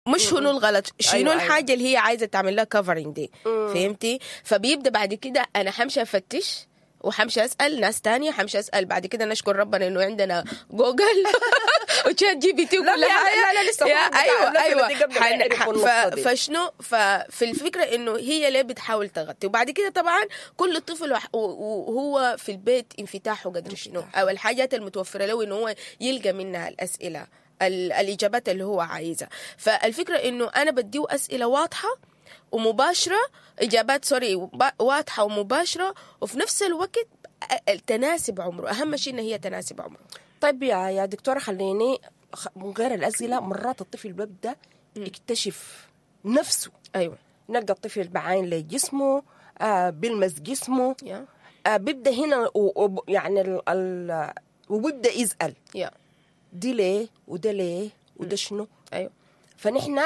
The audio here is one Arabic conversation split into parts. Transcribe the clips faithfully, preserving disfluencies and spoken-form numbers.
مش شنو الغلط، شنو أيوة الحاجة أيوة. اللي هي عايزة تعمل لها كفرينج دي. فهمتي؟ فبيبدأ بعد كده أنا حمشي أفتش وحمشي أسأل ناس تانية، حمشي أسأل بعد كده نشكر ربنا إنه عندنا جوجل وشات جي بي تي وكل حاجة. لا لا لسه أيوة أيوة حن... ف... فشنو ففي الفكرة إنه هي ليه بتحاول تغطي، وبعد كده طبعا كل طفل وهو في البيت انفتاحه قدر شنو أو الحاجات المتوفرة له إنه هو يلقى منها الأسئلة الإجابات اللي هو عايزها. فالفكرة إنه أنا بديه أسئلة واضحة ومباشرة، إجابات سوري واضحة ومباشرة، وفي نفس الوقت تناسب عمره. أهم شيء إن هي تناسب عمره. طيب يا يا دكتورة خليني من غير الأسئلة، مرات الطفل ببدأ يكتشف نفسه. أيوة. نلقى الطفل بعين لجسمه، آه بيلمس جسمه، yeah. آه بيبدأ هنا و... و... يعني ال... ال... وبيبدأ يسأل yeah. دي ليه وده ليه وده شنو. أيوة. فنحن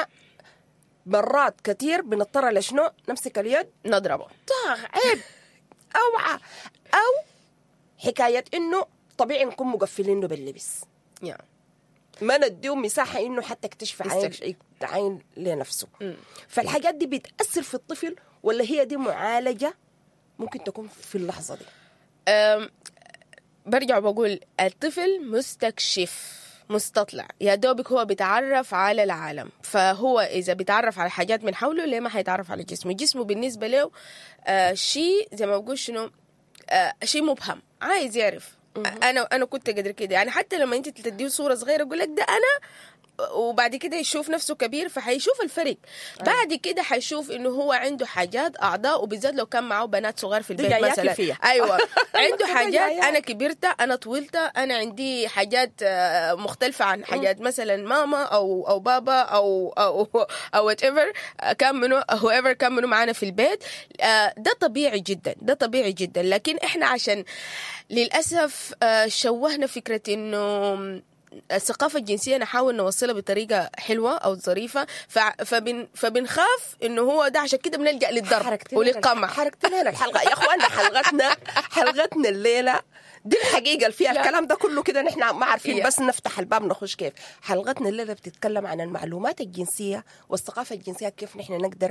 مرات كتير بنضطر لشنو؟ نمسك اليد نضربه، طاغ عيب اوعى، او حكايه انه طبيعي نكون مقفلينه باللبس yeah. ما نديه مساحه انه حتى يكتشف عين عين لنفسه. م. فالحاجات دي بتاثر في الطفل ولا هي دي معالجه ممكن تكون في اللحظه دي؟ أم برجع بقول الطفل مستكشف مستطلع، يا دوبك هو بيتعرف على العالم. فهو إذا بيتعرف على حاجات من حوله ليه ما حيتعرف على جسمه؟ جسمه بالنسبة له آه شيء زي ما بقول شنو آه شيء مبهم، عايز يعرف. أنا أنا كنت قدر كده يعني، حتى لما أنت تديه صورة صغيرة يقول لك ده أنا، وبعد كده يشوف نفسه كبير فحيشوف الفرق. بعد كده حيشوف انه هو عنده حاجات اعضاء، وبالذات لو كان معه بنات صغار في البيت مثلا فيها. ايوه عنده حاجات انا كبرت انا طولت انا عندي حاجات مختلفه عن حاجات مثلا ماما او او بابا او او او وات ايفر كان منه هو ايفر كان منه معانا في البيت. ده طبيعي جدا، ده طبيعي جدا. لكن احنا عشان للاسف شوهنا فكره انه الثقافة الجنسية نحاول نوصلها بطريقة حلوة أو ظريفة، فبن فبنخاف إنه هو ده، عشان كده بنلجأ للضرب وللقمع. حركت لنا الحلقة يا أخوانا، حلقتنا حلقتنا الليلة دي الحقيقة اللي فيها الكلام ده كله كده نحن ما عارفين بس نفتح الباب نخش كيف. حلقتنا الليلة بتتكلم عن المعلومات الجنسية والثقافة الجنسية، كيف نحن نقدر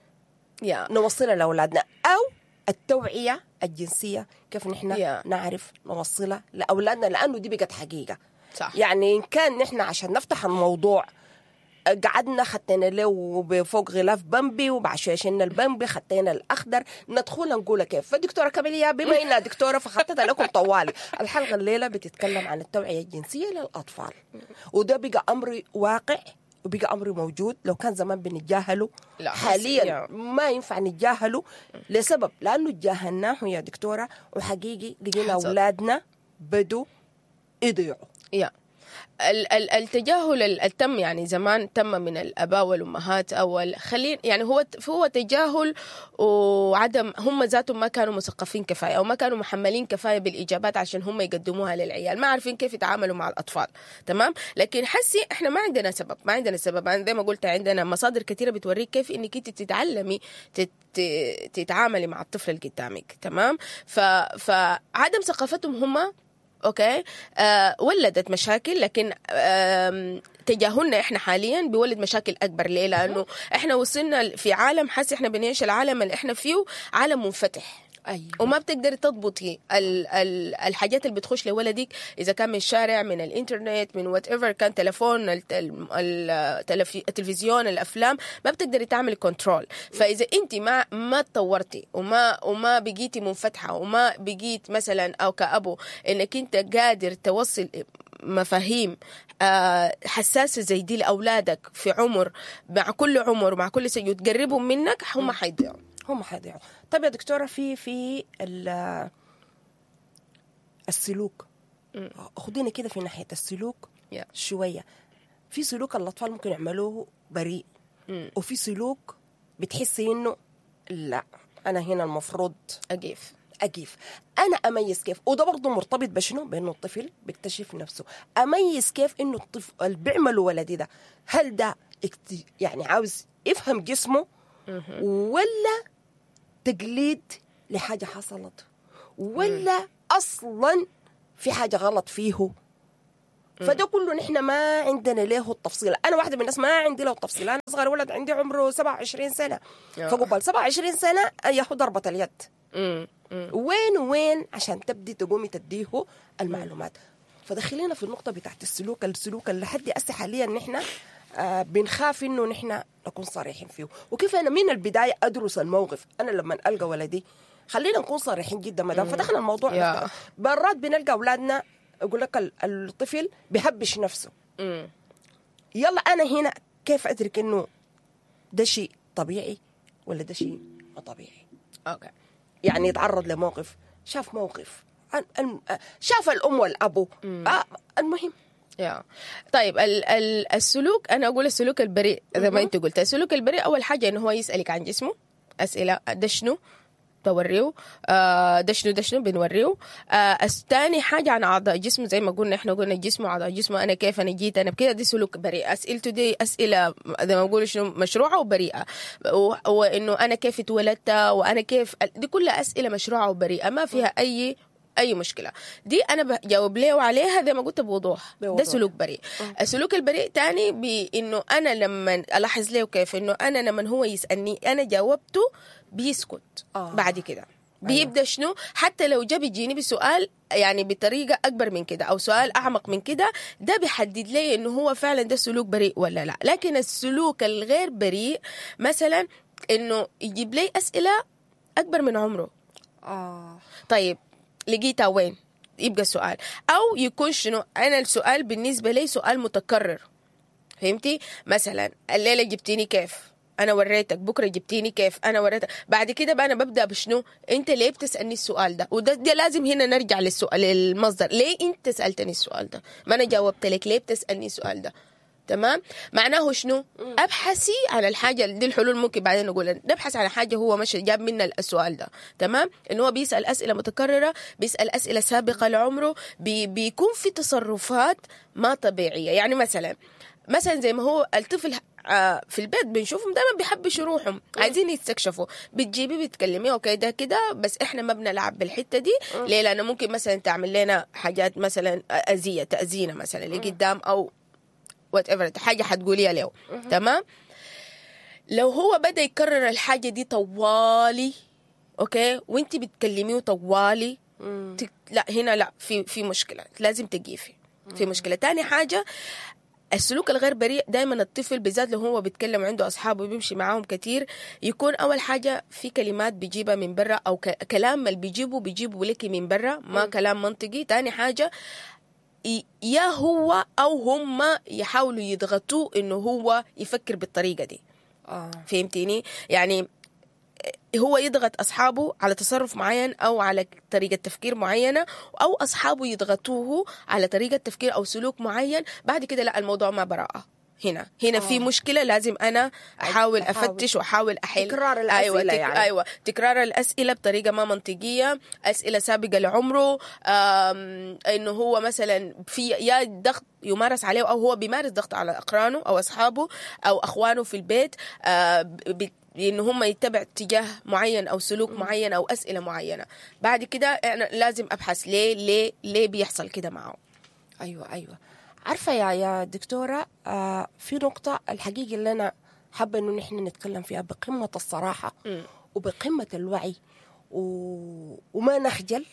نوصلها لأولادنا، أو التوعية الجنسية كيف نحن نعرف نوصلها لأولادنا، لأنه دي بقت حقيقة. صح. يعني إن كان نحن عشان نفتح الموضوع قعدنا خطينا له بفوق غلاف بمبي، وبعد شويه شلنا البمبي خطينا الاخضر، ندخل نقول كيف. فدكتوره كاميليا بما انها دكتوره فخطت لكم طوالي الحلقه الليله بتتكلم عن التوعيه الجنسيه للاطفال، وده بقى امر واقع وبقى امر موجود. لو كان زمان بنتجاهله حاليا ما ينفع نتجاهله لسبب، لانه تجاهلناه يا دكتوره، وحقيقي لقينا اولادنا بدوا يضيعوا. يا التجاهل التم يعني زمان تم من الآباء والأمهات أول خلين يعني هو هو تجاهل وعدم، هم ذاتهم ما كانوا مثقفين كفاية أو ما كانوا محملين كفاية بالإجابات عشان هم يقدموها للعيال، ما عارفين كيف يتعاملوا مع الأطفال. تمام. لكن حسي إحنا ما عندنا سبب ما عندنا سبب أنا زي ما قلت عندنا مصادر كثيرة بتوريك كيف إنك أنت تتعلمي تت تتعاملي مع الطفل اللي قدامك. تمام. ف فعدم ثقافتهم هم اوكي آه ولدت مشاكل، لكن آه تجاهلنا احنا حاليا بيولد مشاكل اكبر. ليه؟ لانه احنا وصلنا في عالم حس احنا بنعيش العالم اللي احنا فيه عالم منفتح. أيوة. وما بتقدر تضبطي ال ال الحاجات اللي بتخش لولدك، اذا كان من الشارع من الانترنت من وات ايفر كان تلفون التلفزيون الافلام، ما بتقدري تعملي كنترول. فاذا انت ما ما تطورتي وما وما بقيتي منفتحه وما بقيت مثلا او كابو انك انت قادر توصل مفاهيم حساسه زي دي لاولادك في عمر مع كل عمر ومع كل سنه يتقربوا منك، هم حيضيعوا هم حيضيعوا. طيب يا دكتورة في في السلوك، خدينا كده في ناحية السلوك yeah. شوية. في سلوك الأطفال ممكن يعملوه بريء، mm. وفي سلوك بتحسي إنه لا أنا هنا المفروض أجيف أجيف أنا أميز كيف. وده برضو مرتبط بشنو؟ بأنه الطفل بيكتشف نفسه. أميز كيف إنه الطفل اللي بيعمله ولدي ده هل ده يعني عاوز يفهم جسمه mm-hmm. ولا تقليد لحاجة حصلت، ولا مم. أصلا في حاجة غلط فيه فده كله نحن ما عندنا له التفصيل. انا واحده من الناس ما عندي له التفصيل. انا اصغر ولد عندي عمره سبعة وعشرين سنه، فقبل سبعة وعشرين سنه ياخذ ضربه اليد. مم. مم. وين وين عشان تبدي تقومي تديه المعلومات. فدخلينا في النقطه بتاعت السلوك السلوك اللي لحد هسه حاليا نحن آه بنخاف انه نحن نكون صريحين فيه. وكيف انا من البدايه ادرس الموقف. انا لما القى ولدي، خلينا نكون صريحين جدا ما دام فتحنا الموضوع. برات بنلقى اولادنا يقول لك الطفل بيهبش نفسه. مم. يلا انا هنا كيف ادرك انه ده شيء طبيعي ولا ده شيء ما طبيعي؟ اوكي. يعني يتعرض لموقف، شاف موقف، شاف الام والابو، آه المهم. يا طيب ال ال السلوك، انا اقول السلوك البريء زي ما انت قلت. السلوك البريء اول حاجه انه هو يسالك عن جسمه اسئله، ده شنو توريه، آه ده شنو ده شنو بنوريه. آه الثاني حاجه عن اعضاء جسمه، زي ما قلنا احنا قلنا الجسم واعضاء جسمه، انا كيف انا جيت انا بكده، دي سلوك بريء. اسئلته دي اسئله زي ما بقول شنو مشروعه وبريئه، وانه انا كيف اتولدت وانا كيف، دي كلها اسئله مشروعه وبريئه ما فيها اي اي مشكله. دي انا بجاوب ليه وعليها زي ما قلت بوضوح. ده سلوك بريء. السلوك البريء تاني بانه انا لما الاحظ له كيف انه انا لما هو يسالني انا جاوبته بيسكت. آه. بعد كده بيبدا شنو، حتى لو جاب يجيني بسؤال يعني بطريقه اكبر من كده او سؤال اعمق من كده، ده بيحدد لي انه هو فعلا ده سلوك بريء ولا لا. لكن السلوك الغير بريء مثلا انه يجيب لي اسئله اكبر من عمره. اه طيب لقيتها وين، يبقى السؤال. او يكون شنو، انا السؤال بالنسبه لي سؤال متكرر. فهمتي؟ مثلا الليله جبتيني كيف، انا وريتك، بكره جبتيني كيف، انا وريتك. بعد كده بقى انا ببدا بشنو، انت ليه بتسالني السؤال ده؟ وده ده لازم هنا نرجع للسؤال للمصدر. ليه انت سالتني السؤال ده؟ ما انا جاوبت لك، ليه بتسالني السؤال ده؟ تمام. معناه شنو، ابحثي عن الحاجه دي. الحلول ممكن بعدين نقول نبحث عن حاجه هو مش جاب منا السؤال ده. تمام. انه هو بيسال اسئله متكرره، بيسال اسئله سابقه لعمره، بي بيكون في تصرفات ما طبيعيه. يعني مثلا مثلا زي ما هو الطفل في البيت بنشوفهم دائما بيحبشوا روحهم، عايزين يستكشفوا، بتجيبي بتكلمي اوكي ده كده، بس احنا ما بنلعب بالحته دي. ليه؟ لانه ممكن مثلا تعمل لنا حاجات مثلا اذيه تاذينا مثلا اللي قدام، او whatever حاجة حتقوليها له. تمام. لو هو بدأ يكرر الحاجة دي طوالي، أوكي، وانت بتكلميه طوالي، تك... لا هنا لا في في مشكلة، لازم تجيفي في مشكلة. تاني حاجة السلوك الغير بريء، دايما الطفل بالذات لو هو بيتكلم عنده أصحابه بيمشي معاهم كتير، يكون أول حاجة في كلمات بيجيبها من برا، أو ك... كلام اللي بيجيبه بيجيبه لك من برا، ما كلام منطقي. تاني حاجة يا هو أو هم يحاولوا يضغطوه إنه هو يفكر بالطريقة دي. آه. فهمتيني؟ يعني هو يضغط أصحابه على تصرف معين أو على طريقة تفكير معينة، أو أصحابه يضغطوه على طريقة تفكير أو سلوك معين. بعد كده لا، الموضوع ما براءة. هنا هنا آه. في مشكلة، لازم أنا أحاول, أحاول أفتش وأحاول أحل. تكرار الأسئلة. أيوة تك... يعني. أيوة تكرار الأسئلة بطريقة ما منطقية، أسئلة سابقة لعمره، إنه هو مثلا في يا ضغط يمارس عليه، أو هو بيمارس ضغط على أقرانه أو أصحابه أو أخوانه في البيت، آه ب... إن هم يتبع اتجاه معين أو سلوك معين أو أسئلة معينة. بعد كده أنا لازم أبحث ليه ليه ليه بيحصل كده معه. أيوة أيوة عارفة يا يا دكتورة، آه في نقطة الحقيقة اللي أنا حابة إنه نحن نتكلم فيها بقمة الصراحة م. وبقمة الوعي و... وما نخجل.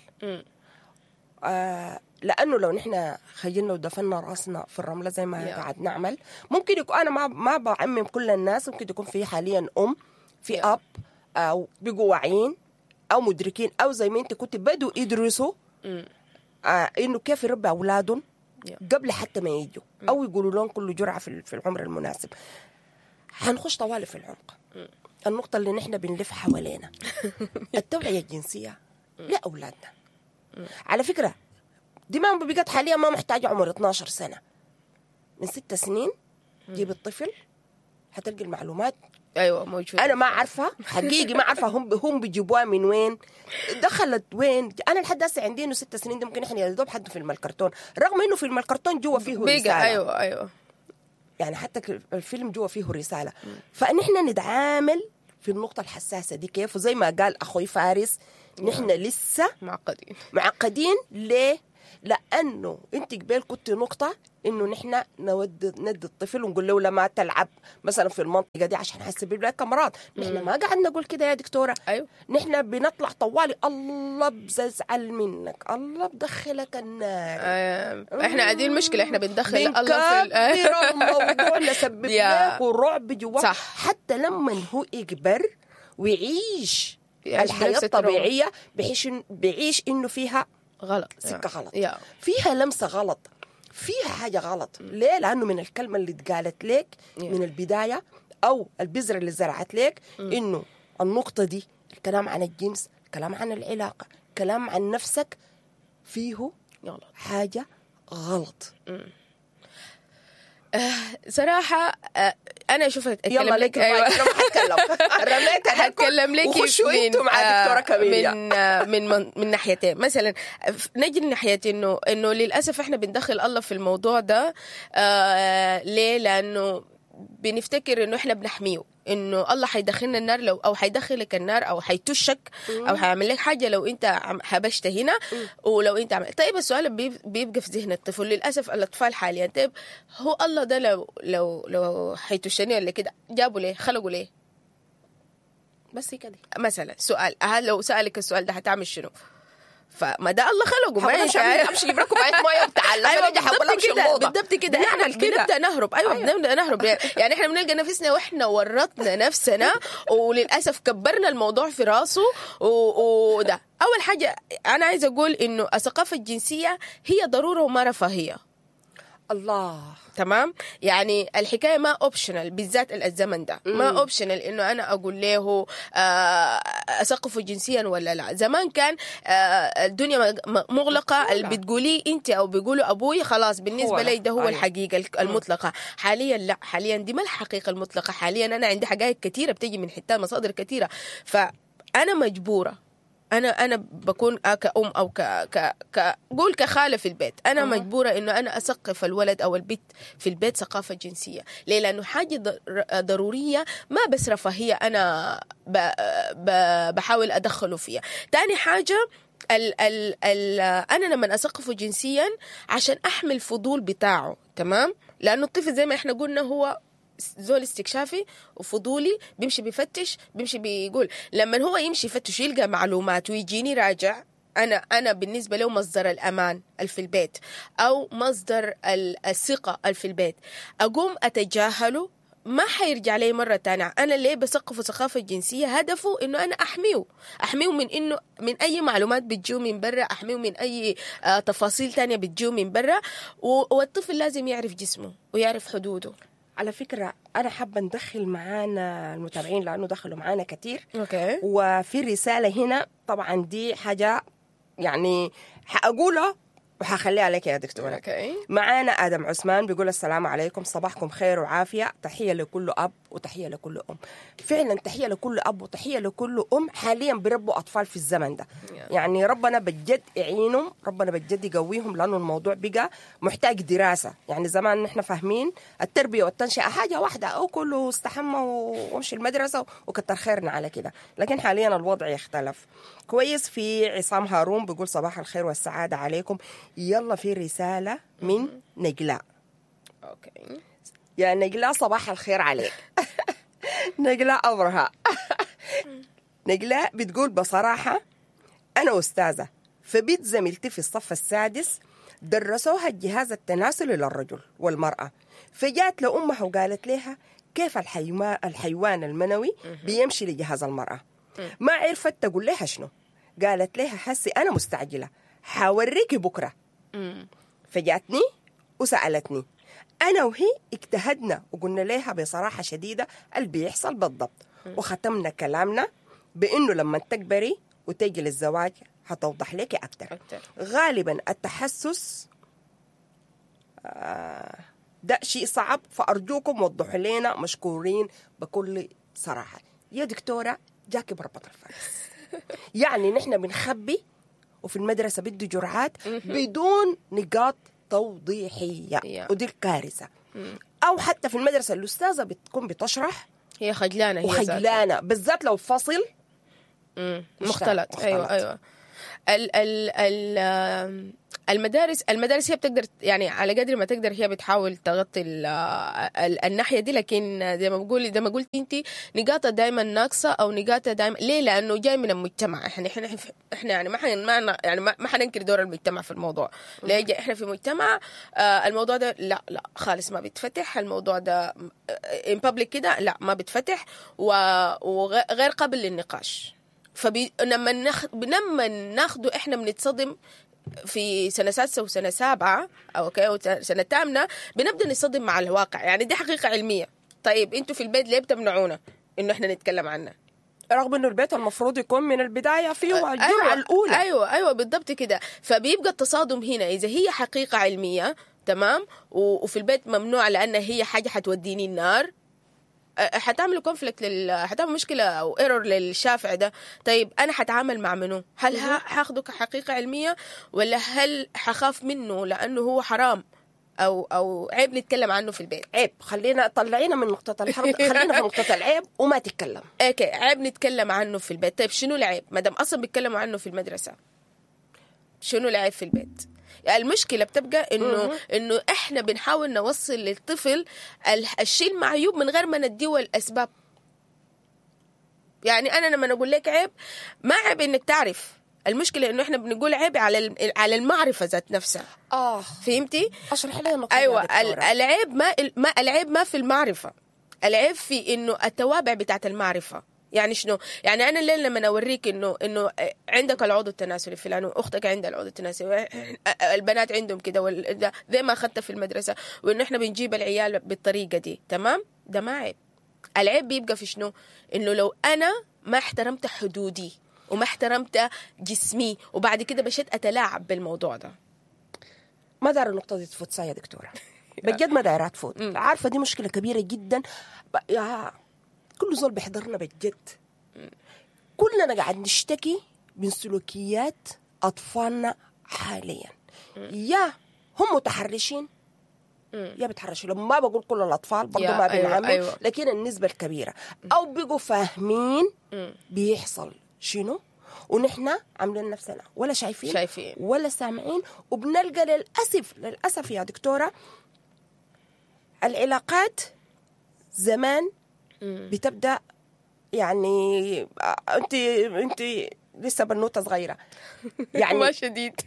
آه لأنه لو نحن خجلنا ودفنا راسنا في الرملة زي ما yeah. قاعد نعمل، ممكن يكون أنا ما ما بعمم كل الناس، ممكن يكون في حاليا أم في yeah. أب أو بيقوا واعيين أو مدركين، أو زي ما أنت كنت بدوا يدرسوا آه إنه كيف يربي أولادهم قبل حتى ما يجوا، أو يقولوا لهم كل جرعة في العمر المناسب. هنخش طوالي في العمق. النقطة اللي نحن بنلف حوالينا التوعية الجنسية لأولادنا. على فكرة دي ما بقت حاليا ما محتاجة عمر اثناشر سنة، من ست سنين جيب الطفل هتلقي المعلومات. أيوة موجودة. أنا ما عارفة حقيقي، ما عارفة هم هم بيجيبوها من وين، دخلت وين. أنا لحد هسه عندي إنه ست سنين، ده ممكن إحنا يلدوب حد في الكرتون، رغم إنه في الكرتون جوا فيه رسالة. أيوة أيوة يعني حتى الفيلم جوا فيه رسالة. فنحن نتعامل في النقطة الحساسة دي كيف، وزي ما قال أخوي فارس نحن لسه معقدين معقدين. ليه؟ لانه انت قبل كنت نقطه انه نحن نود ندي الطفل ونقول له لا ما تلعب مثلا في المنطقه دي عشان حيسبب لك امراض. نحن ما قعدنا نقول كده يا دكتوره. ايوه نحن بنطلع طوالي الله بزعل منك، الله بدخلك النار. آه، احنا دي المشكله، احنا بندخل الله في بنكبر الموضوع نسبب يا- لك ورعب جوا. صح. حتى لما هو يكبر ويعيش يعيش الحياه بنفس التروما. الطبيعيه بحيث إن- بيعيش انه فيها غلط سكه غلط، يا فيها لمسه غلط، فيها حاجه غلط. ليه؟ لانه من الكلمه اللي اتقالت لك من البدايه او البذره اللي زرعت لك انه النقطه دي الكلام عن الجنس، الكلام عن العلاقه، الكلام عن نفسك فيه غلط. حاجه غلط. صراحة آه، أنا أشوف أتكلم يلا لك. لك أيوة. أنا ما حتكلم رميت هتكلم لك وخشوا من انتم مع دكتورة كاميليا. من آه، من من, من ناحيتين. مثلا نجي من ناحية إنه إنه للأسف إحنا بندخل الله في الموضوع ده. آه ليه؟ لأنه بنفتكر إنه إحنا بنحميه، إنه الله حيدخلنا النار لو أو حيدخلك النار أو حيتشك أو حيعمل لك حاجة لو أنت عم- حبشت هنا ولو أنت عمل. طيب السؤال بيب- بيبقى في ذهن الطفل للأسف. الأطفال حاليا طيب هو الله ده لو لو لو حيتشني ولا كده جابوا ليه؟ خلقوا ليه؟ بس كده مثلا سؤال، هل لو سألك السؤال ده هتعمل شنو؟ فما ده الله خلقه ما حاول امشي اجيب لكم معايا مويه وتعال. ايوه بالضبط كده بالضبط كده احنا بنعمل كده. بنبدا نهرب. ايوه بنبدا نهرب يعني احنا بنلقى نفسنا واحنا ورطنا نفسنا وللاسف كبرنا الموضوع في راسه و- وده. اول حاجه انا عايزه اقول انه الثقافه الجنسيه هي ضروره وما رفاهيه. الله تمام، يعني الحكايه ما اوبشنال، بالذات الزمن ده ما اوبشنال انه انا اقول له آه، اثقفه جنسيا ولا لا. زمان كان آه، الدنيا مغ- مغلقه، اللي بتقوليه انت او بيقولوا ابوي خلاص بالنسبه هو لي ده هو أيوة. الحقيقه المطلقه. حاليا لا، حاليا دي ما الحقيقه المطلقه. حاليا انا عندي حقائق كثيره بتجي من حتى مصادر كثيره، فانا مجبوره انا انا بكون كأم او ك ك ك قول كخاله في البيت، انا مجبوره انه انا اثقف الولد او البنت في البيت ثقافه جنسيه. ليه؟ لانه حاجه ضر- ضروريه، ما بس رفاهيه انا ب ب بحاول ادخله فيها. تاني حاجه ال ال ال انا لما اثقفه جنسيا عشان احمي الفضول بتاعه. تمام، لانه الطفل زي ما احنا قلنا هو زول استكشافي وفضولي، بيمشي بيفتش، بيمشي بيقول. لما هو يمشي يفتش يلقى معلومات ويجيني راجع، أنا أنا بالنسبة له مصدر الأمان في البيت أو مصدر الثقة في البيت، أقوم أتجاهله ما حيرجع لي مرة تانية. أنا ليه بثقفه ثقافة جنسية؟ هدفه إنه أنا أحميه أحميه من إنه من أي معلومات بتجو من برا، أحميه من أي آه تفاصيل تانية بتجو من برا. والطفل لازم يعرف جسمه ويعرف حدوده. على فكرة أنا حابة ندخل معانا المتابعين لأنه دخلوا معانا كتير. أوكي. وفي رسالة هنا طبعا دي حاجة يعني حأقولها وحخليها لك يا دكتورة. أوكي. معانا آدم عثمان بيقول السلام عليكم، صباحكم خير وعافية، تحية لكل أب وتحية لكل أم. فعلا تحية لكل أب وتحية لكل أم حاليا بربوا أطفال في الزمن ده. يعني ربنا بجد يعينهم، ربنا بجد يقويهم، لأنه الموضوع بقى محتاج دراسة. يعني زمان نحن فاهمين التربية والتنشئة حاجة واحدة، أو كله استحمى وامشي المدرسة وكتر خيرنا على كده، لكن حاليا الوضع يختلف. كويس. في عصام هارون بيقول صباح الخير والسعادة عليكم. يلا في رسالة من نجلاء. أوكي. يا نجلاء صباح الخير عليك. نجلاء أبرهة. نجلاء بتقول بصراحة أنا أستاذة في بيت زميلتي في الصف السادس، درسوها الجهاز التناسلي للرجل والمرأة، فجات لأمها وقالت لها كيف الحيوان الحيوان المنوي بيمشي لجهاز المرأة. ما عرفت تقول لها شنو، قالت لها حسي أنا مستعجلة حاوريكي بكرة. فجاتني وسألتني، أنا وهي اجتهدنا وقلنا لها بصراحة شديدة اللي بيحصل بالضبط، وختمنا كلامنا بأنه لما تكبري وتجي للزواج هتوضح لك أكتر. أكتر. غالبا التحسس آه ده شيء صعب، فأرجوكم وضحوا لنا، مشكورين بكل صراحة. يا دكتورة جاكي بربط الفرس. يعني نحن بنخبي وفي المدرسة بدي جرعات بدون نقاط توضيحية، ودي الكارثة. أو حتى في المدرسة الأستاذة بتكون بتشرح هي خجلانة، هي وخجلانة بالذات لو فصل مختلط. أيوة أيوة. ال ال ال المدارس المدارس هي بتقدر يعني على قدر ما تقدر هي بتحاول تغطي ال ال الناحيه دي، لكن زي ما بقول زي ما قلت انت نقاطها دائما ناقصه او نقاطها دائما ليه؟ لانه جاي من المجتمع. احنا احنا احنا يعني ما حن ما يعني ما حننكر دور المجتمع في الموضوع. ليه احنا في مجتمع آه الموضوع ده لا لا خالص ما بيتفتح، الموضوع ده ان بابليك كده لا ما بيتفتح وغير قابل للنقاش. فلما نخ... لما ناخده احنا بنتصدم في سنة سادسة وسنة سابعة أو سنة تامنة، بنبدأ نصدم مع الواقع. يعني دي حقيقة علمية. طيب انتوا في البيت ليه بتمنعونا انه احنا نتكلم عنها؟ رغم انه البيت المفروض يكون من البداية فيه الجرعة أيوة الأولى. أيوة أيوة بالضبط كده. فبيبقى التصادم هنا إذا هي حقيقة علمية تمام وفي البيت ممنوع لأن هي حاجة حتوديني النار، حتعملوا كونفليكت لل حتعمل مشكله او ايرور للشافع ده. طيب انا حتعامل مع منه؟ هل هاخده كحقيقه علميه ولا هل حخاف منه لانه هو حرام او او عيب نتكلم عنه في البيت؟ عيب. خلينا طلعينا من نقطه الحرب، خلينا في نقطه العيب وما تتكلم. اوكي عيب نتكلم عنه في البيت. طيب شنو العيب ما دام اصلا بيتكلموا عنه في المدرسه؟ شنو العيب في البيت؟ يعني المشكلة بتبقى إنه إنه إحنا بنحاول نوصل للطفل الشيء المعيوب من غير ما نديه الأسباب. يعني أنا لما نقول لك عيب ما عيب إنك تعرف، المشكلة إنه إحنا بنقول عيب على على المعرفة ذات نفسها. آه فهمتي؟ أشرح لي النقطة. أيوة العيب ما ما العيب ما في المعرفة، العيب في إنه التوابع بتاعت المعرفة. يعني شنو؟ يعني أنا الليل لما أوريك إنه إنه عندك العضو التناسلي فلان وأختك عندها العضو التناسلي، البنات عندهم كده وال... زي ما أخذت في المدرسة، وإنه إحنا بنجيب العيال بالطريقة دي تمام، ده ما عيب. العيب بيبقى في شنو؟ إنه لو أنا ما احترمت حدودي وما احترمت جسمي وبعد كده بشيت أتلاعب بالموضوع ده. ما دار النقطة دي تفوت سايا دكتورة بجد، ما دايرها تفوت. عارفة دي مشكلة كبيرة جدا. يا كل زول بيحضرنا بجد، كلنا قاعد نشتكي من سلوكيات أطفالنا حاليا. يا هم متحرشين يا بتحرشوا، لما ما بقول كل الأطفال برضو ما بنعمل، أيوة أيوة. لكن النسبة الكبيرة أو بيقوا فاهمين بيحصل شنو ونحن عاملين نفسنا ولا شايفين, شايفين ولا سامعين. وبنلقى للأسف للأسف يا دكتورة العلاقات زمان بتبدأ يعني أنت أنت لسه بنوتة صغيرة يعني ما شديد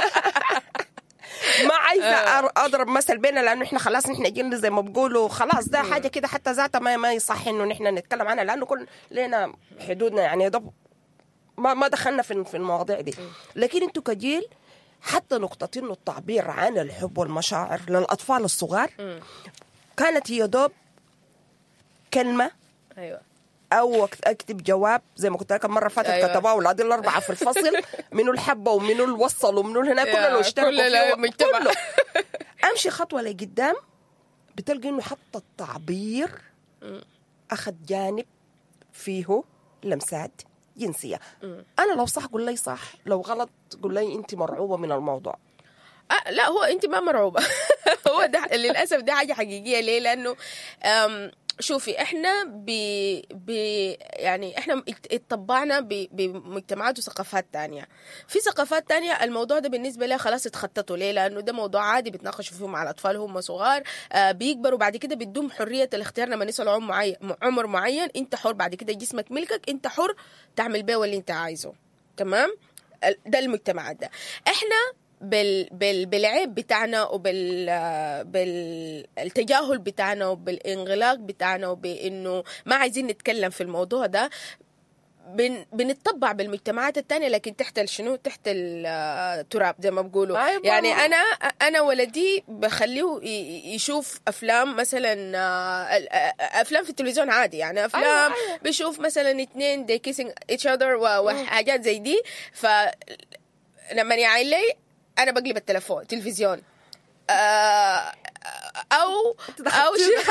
ما عايزة أضرب مثل بينا لأنه إحنا خلاص إحنا جينا زي ما بقولوا خلاص ده حاجة كده حتى ذاتها ما ما يصح إنه نحن نتكلم عنها لأنه كل لنا حدودنا يعني ده ما ما دخلنا في في المواضيع دي. لكن أنتوا كجيل حتى نقطة إنه التعبير عن الحب والمشاعر للأطفال الصغار كانت هي دوب كلمة أيوة أو أكتب جواب زي ما كنت لك مرة فاتت. أيوة. كتبوا أولادي الأربعة في الفصل منو الحبة ومنو الوصل ومنو هنا كله اشتركوا فيه كله. أمشي خطوة لقدام بتلقى إنه حتى التعبير أخذ جانب فيه لمسات جنسية. أنا لو صح قول لي صح، لو غلط قول لي أنت مرعوبة من الموضوع. أه لا هو أنت ما مرعوبة هو ده للأسف ده حاجة حقيقية. ليه؟ لأنه شوفي احنا ب... ب... يعني احنا اتطبعنا ب... بمجتمعات وثقافات تانية. في ثقافات تانية الموضوع ده بالنسبة لها خلاص اتخططوا. ليه؟ لأنه ده موضوع عادي بيتناقشوا فيه مع الأطفال هم صغار، آه بيكبروا بعد كده بدهم حرية الاختيار. لما نسأل عمر معين عمر معين انت حر، بعد كده جسمك ملكك، انت حر تعمل بيه اللي انت عايزه. تمام؟ ده المجتمعات ده. احنا بال بال بالعيب بتاعنا وبال بالتجاهل بتاعنا وبالانغلاق بتاعنا وبانه ما عايزين نتكلم في الموضوع ده بن بنتطبع بالمجتمعات التانية، لكن تحت الشنو تحت التراب زي ما بقولوا. أيوة. يعني انا انا ولدي بخليه يشوف افلام مثلا افلام في التلفزيون عادي، يعني افلام. أيوة. أيوة. بيشوف مثلا اتنين they kissing each other وحاجات زي دي. ف لما يعين لي أنا بقلب التلفون تلفزيون آه أو أو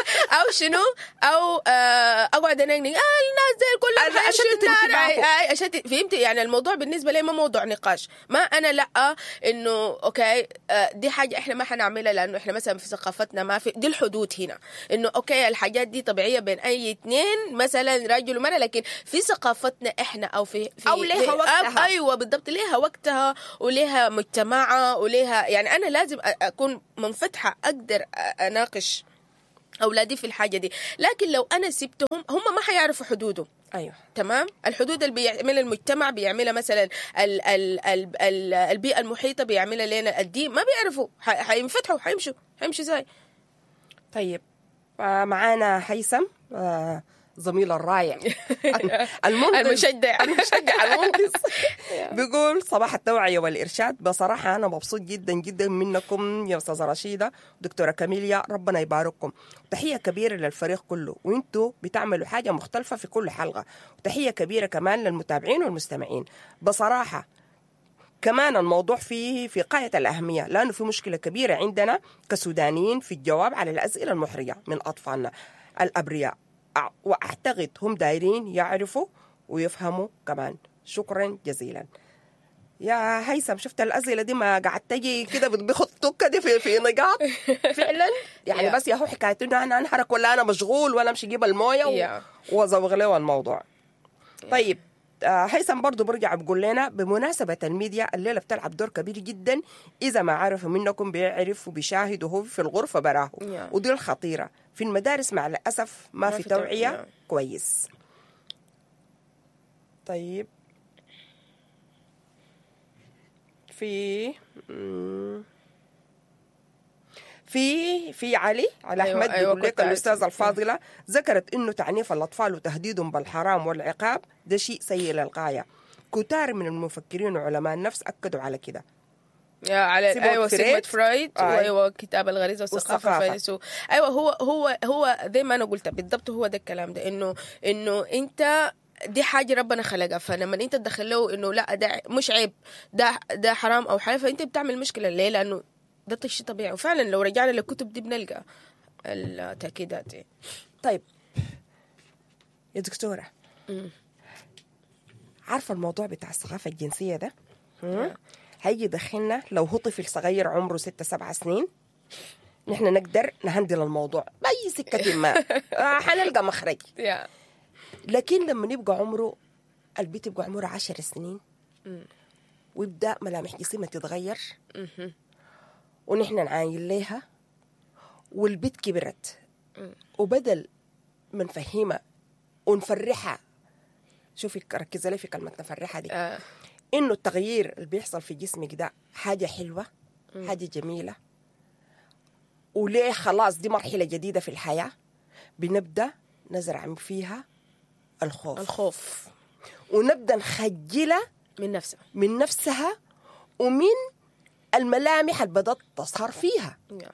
او شنو او آه اقعد انقنق اه الناس زي الكل أنا أشتت انتباهه. اي اشتت. فهمتي يعني الموضوع بالنسبه لي ما موضوع نقاش. ما انا لا انه اوكي آه دي حاجه احنا ما حنعملها لانه احنا مثلا في ثقافتنا ما في دي الحدود هنا، انه اوكي الحاجات دي طبيعيه بين اي اثنين مثلا راجل ومرأة، لكن في ثقافتنا احنا او في, في أو ليها في وقتها. ايوه بالضبط ليها وقتها وليها مجتمعها وليها، يعني انا لازم اكون منفتحه اقدر اناقش اولادي في الحاجه دي. لكن لو انا سبتهم هم ما حيعرفوا حدوده. ايوه تمام. الحدود اللي بيعملها المجتمع بيعملها مثلا ال ال ال ال البيئه المحيطه بيعملها لنا الدين، ما بيعرفوا حينفتحوا حيمشوا حيمشوا ازاي. طيب آه معانا هيثم آه زميل الرائع المنقذ المشجع المشجع المنقذ بيقول صباح التوعية والإرشاد. بصراحة أنا مبسوط جدا جدا منكم يا أستاذة رشيدة دكتورة كاميليا، ربنا يبارككم. تحية كبيرة للفريق كله، وانتوا بتعملوا حاجة مختلفة في كل حلقة. وتحية كبيرة كمان للمتابعين والمستمعين. بصراحة كمان الموضوع فيه في غاية الأهمية، لأنه في مشكلة كبيرة عندنا كسودانيين في الجواب على الأسئلة المحرجة من أطفالنا الأبرياء، وأعتقد هم دايرين يعرفوا ويفهموا كمان. شكرا جزيلا يا هيثم. شفت الأسئلة دي ما قاعد تجي كده بخطوك كده في في نقاط فعلا يعني. بس يا هو حكاية إنه أنا أنحرك ولا أنا مشغول ولا أمشي أجيب الموية وأزوغ له الموضوع. طيب آه هيثم برضو برجع بقول لنا بمناسبة الميديا الليلة بتلعب دور كبير جدا. إذا ما عرفوا منكم بيعرف وبيشاهد وهو في الغرفة براه yeah. ودي الخطيرة. في المدارس مع الأسف ما, ما في, في توعية, توعية كويس. طيب في في في علي على أيوة أحمد أيوة بيقول لك الأستاذة الفاضلة ذكرت إنه تعنيف الأطفال وتهديدهم بالحرام والعقاب ده شيء سيء للغاية. كتار من المفكرين وعلماء النفس أكدوا على كده. يا على ايوه سيغموند فرويد آه. وايوه كتاب الغريزه والثقافه الفيلسوف. ايوه هو هو هو زي ما انا قلت بالضبط هو ده الكلام ده، انه انه انت دي حاجه ربنا خلقها، فلما انت تدخل له انه لا ده مش عيب ده ده حرام او حلال فانت بتعمل مشكله. ليه؟ لانه ده شيء طبيعي. وفعلا لو رجعنا للكتب دي بنلقى التاكيدات دي. طيب يا دكتوره م. عارفه الموضوع بتاع الثقافه الجنسيه ده هيجي دخلنا لو هو طفل صغير عمره ستة سبعة سنين نحن نقدر نهندل الموضوع بأي سكة ما حنلقى مخرج. لكن لما يبقى عمره البيت يبقى عمره عشر سنين ويبدأ ملامح جسمه تتغير ونحن نعاين ليها والبيت كبرت وبدل ما نفهمها ونفرحها. شوفي ركزي لي في كلمة نفرحها دي آه. إنه التغيير اللي بيحصل في جسمك ده حاجة حلوة م. حاجة جميلة وليه خلاص دي مرحلة جديدة في الحياة. بنبدأ نزرع فيها الخوف الخوف ونبدأ نخجلها من نفسها من نفسها ومن الملامح اللي بدأت تظهر فيها.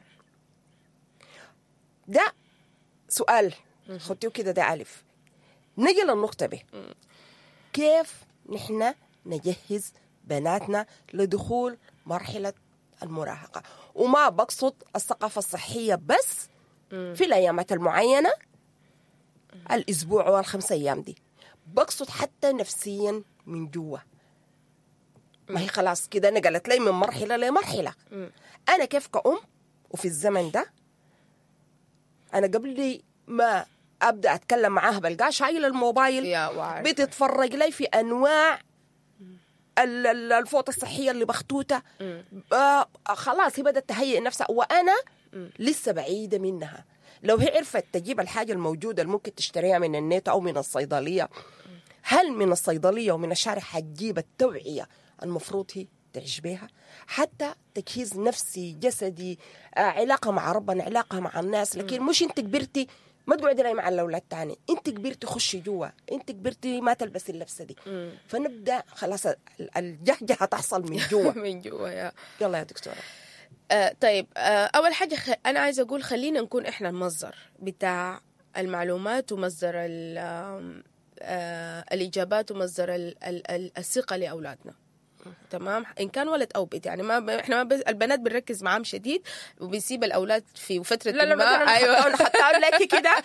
ده سؤال خطيو كده ده ألف. نجي للنقطة ب كيف نحن نجهز بناتنا لدخول مرحلة المراهقة؟ وما بقصد الثقافة الصحية بس في الأيامات المعينة الأسبوع والخمس أيام دي، بقصد حتى نفسيا من جوا. ما هي خلاص كده نقلت لي من مرحلة لمرحلة. أنا كيف كأم وفي الزمن ده أنا قبل ما أبدأ أتكلم معاها بلقاها شايلة الموبايل بتتفرج لي في أنواع الفوطة الصحية اللي بختوتة. آه خلاص هي بدأت تهيئ نفسها وأنا م. لسه بعيدة منها. لو هي عرفت تجيب الحاجة الموجودة اللي ممكن تشتريها من النت أو من الصيدلية، هل من الصيدلية ومن الشارع حتجيب التوعية المفروض هي تعجبها؟ حتى تجهيز نفسي جسدي آه علاقة مع ربنا علاقة مع الناس. لكن م. مش انت كبرتي ما تقعدي لي مع الأولاد تاني، انت كبرتي خشي جوا، انت كبرتي ما تلبسي اللبسة دي. مم. فنبدأ خلاص الجهجة تحصل من جوا من جوا. يا يلا يا دكتورة. آه طيب آه أول حاجة خ... أنا عايزة أقول خلينا نكون إحنا المصدر بتاع المعلومات ومصدر ال... آه الإجابات ومصدر ال... ال... الثقة لأولادنا. تمام، ان كان ولد او بنت. يعني ما احنا ما ب... البنات بنركز معاهم شديد وبنسيب الاولاد في فتره لا لا ما. ايوه حتى لك كده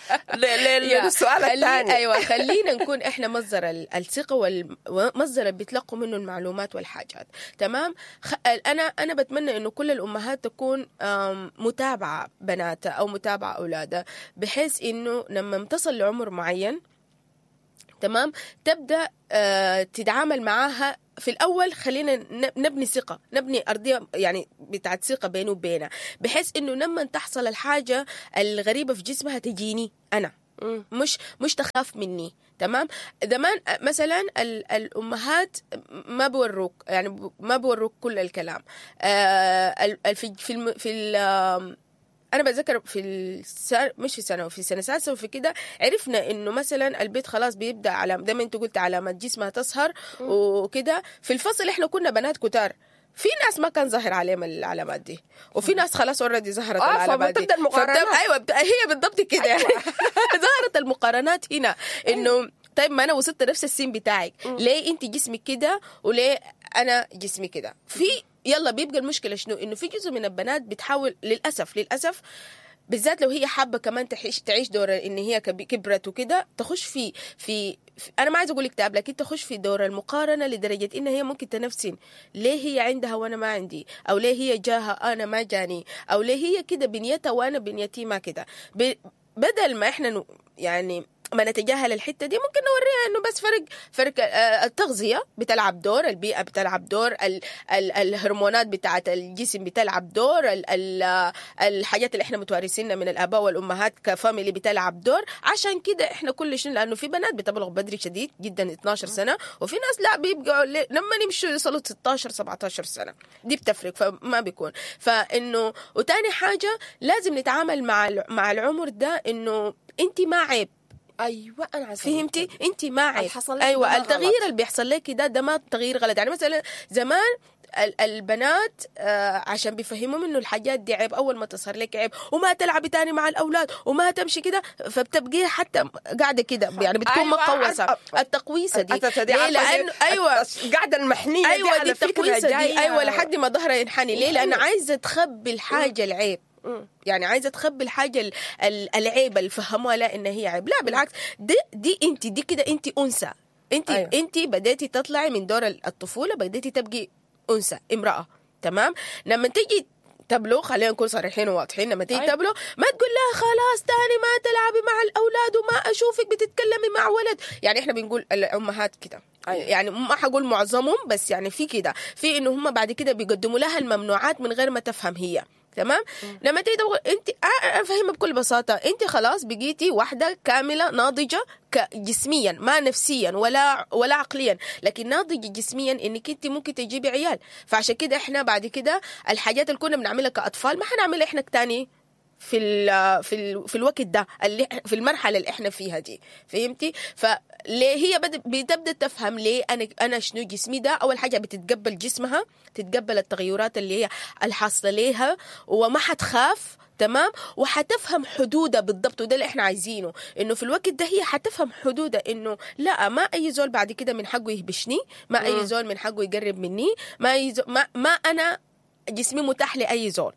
للسؤال الثاني. ايوه خلينا نكون احنا مصدر الثقه والمصدر اللي بيتلقوا منه المعلومات والحاجات. تمام. خ... انا انا بتمنى انه كل الامهات تكون متابعه بناتها او متابعه اولادها، بحيث انه لما تصل لعمر معين تمام تبدا آه تتعامل معاها في الأول. خلينا نبني ثقة، نبني أرضية يعني بتاعت ثقة بينه وبينها، بحيث إنه لما تحصل الحاجة الغريبة في جسمها تجيني أنا، مش مش تخاف مني. تمام. زمان مثلا الأمهات ما بوروك يعني ما بوروك كل الكلام. آه في في في أنا بذكر في السنة مش في سنة وفي سنة سادسة وفي كده عرفنا إنه مثلا البيت خلاص بيبدأ على زي ما أنت قلت علامات جسمها تظهر وكده. في الفصل إحنا كنا بنات كتار، في ناس ما كان ظاهر عليهم العلامات دي، وفي ناس خلاص اوريدي ظهرت آه العلامات دي. المقارنات. ايوه هي بالضبط كده يعني. ظهرت المقارنات هنا انه طيب ما انا وصلت نفس السين بتاعك، ليه انت جسمك كده وليه انا جسمي كده؟ في يلا بيبقى المشكله شنو؟ انه في جزء من البنات بتحاول للاسف للاسف بالذات لو هي حابه كمان تعيش تعيش دور ان هي كبرت وكده، تخش في في انا ما عايزه اقول اكتئاب، لكن تخش في دور المقارنه لدرجه ان هي ممكن تنفسين ليه هي عندها وانا ما عندي، او ليه هي جاها انا ما جاني، او ليه هي كده بنيتها وانا بنيتي ما كده. بدل ما احنا يعني ما نتجاهل الحته دي، ممكن نوريها انه بس فرق فرق التغذيه بتلعب دور، البيئه بتلعب دور، ال ال الهرمونات بتاعه الجسم بتلعب دور، ال ال الحاجات اللي احنا متوارثينها من الاباء والامهات كفاميلي بتلعب دور. عشان كده احنا كل شيء، لانه في بنات بتبلغ بدري شديد جدا اثناشر سنه، وفي ناس لا بيبقوا لما يمشوا يوصلوا ستاشر سبعتاشر سنه، دي بتفرق فما بيكون. فانه وتاني حاجه لازم نتعامل مع مع العمر ده انه انت ما عيب. ايوه انا فهمتي؟ انت ما عيب. ايوه التغيير اللي بيحصل لك ده ده ما تغيير غلط. يعني مثلا زمان البنات آه عشان بيفهموا انه الحاجات دي عيب، اول ما تصهر لك عيب وما تلعبي تاني مع الاولاد وما تمشي كده، فبتبقي حتى قاعده كده يعني بتكون أيوة مقوسه. التقويسه دي ليه؟ لانه ايوه قاعده المحنيه ايوه دي, دي التقويسه دي ايوه لحد ما ظهرها ينحني. ليه؟ لانه عايزه تخبي الحاجه العيب، يعني عايزه تخبي الحاجه العيب اللي فهموها لا ان هي عيب. لا بالعكس، دي دي انت دي كده انت انثى، انت أيوة. انت بديتي تطلعي من دور الطفوله، بديتي تبقي انثى امراه. تمام. لما تيجي تبلغ، خلينا نكون صريحين وواضحين، لما تيجي أيوة. تبلغ ما تقول لها خلاص تاني ما تلعبي مع الاولاد وما اشوفك بتتكلمي مع ولد. يعني احنا بنقول الامهات كده أيوة. يعني ما حقول معظمهم، بس يعني في كده في انه هم بعد كده بيقدموا لها الممنوعات من غير ما تفهم هي. تمام. م. لما تيجي تقول انت افهمها بكل بساطه، انت خلاص بقيتي واحده كامله ناضجه جسميا ما نفسيا ولا ولا عقليا، لكن ناضجه جسميا انك انت ممكن تجيبي عيال. فعشان كده احنا بعد كده الحاجات اللي كنا بنعملها كاطفال ما حنعملها احنا تاني في ال في ال في الوقت ده اللي في المرحله اللي احنا فيها دي. فهمتي؟ فليه هي بتبدا تفهم ليه انا انا شنو جسمي ده. اول حاجه بتتقبل جسمها، تتقبل التغيرات اللي هي الحاصله ليها وما حتخاف. تمام. وحتفهم حدودها بالضبط، وده اللي احنا عايزينه، انه في الوقت ده هي حتفهم حدودها، انه لا ما اي زول بعد كده من حقه يهبشني، ما اي زول من حقه يقرب مني، ما أي زول ما, ما انا جسمي متاح لاي زول.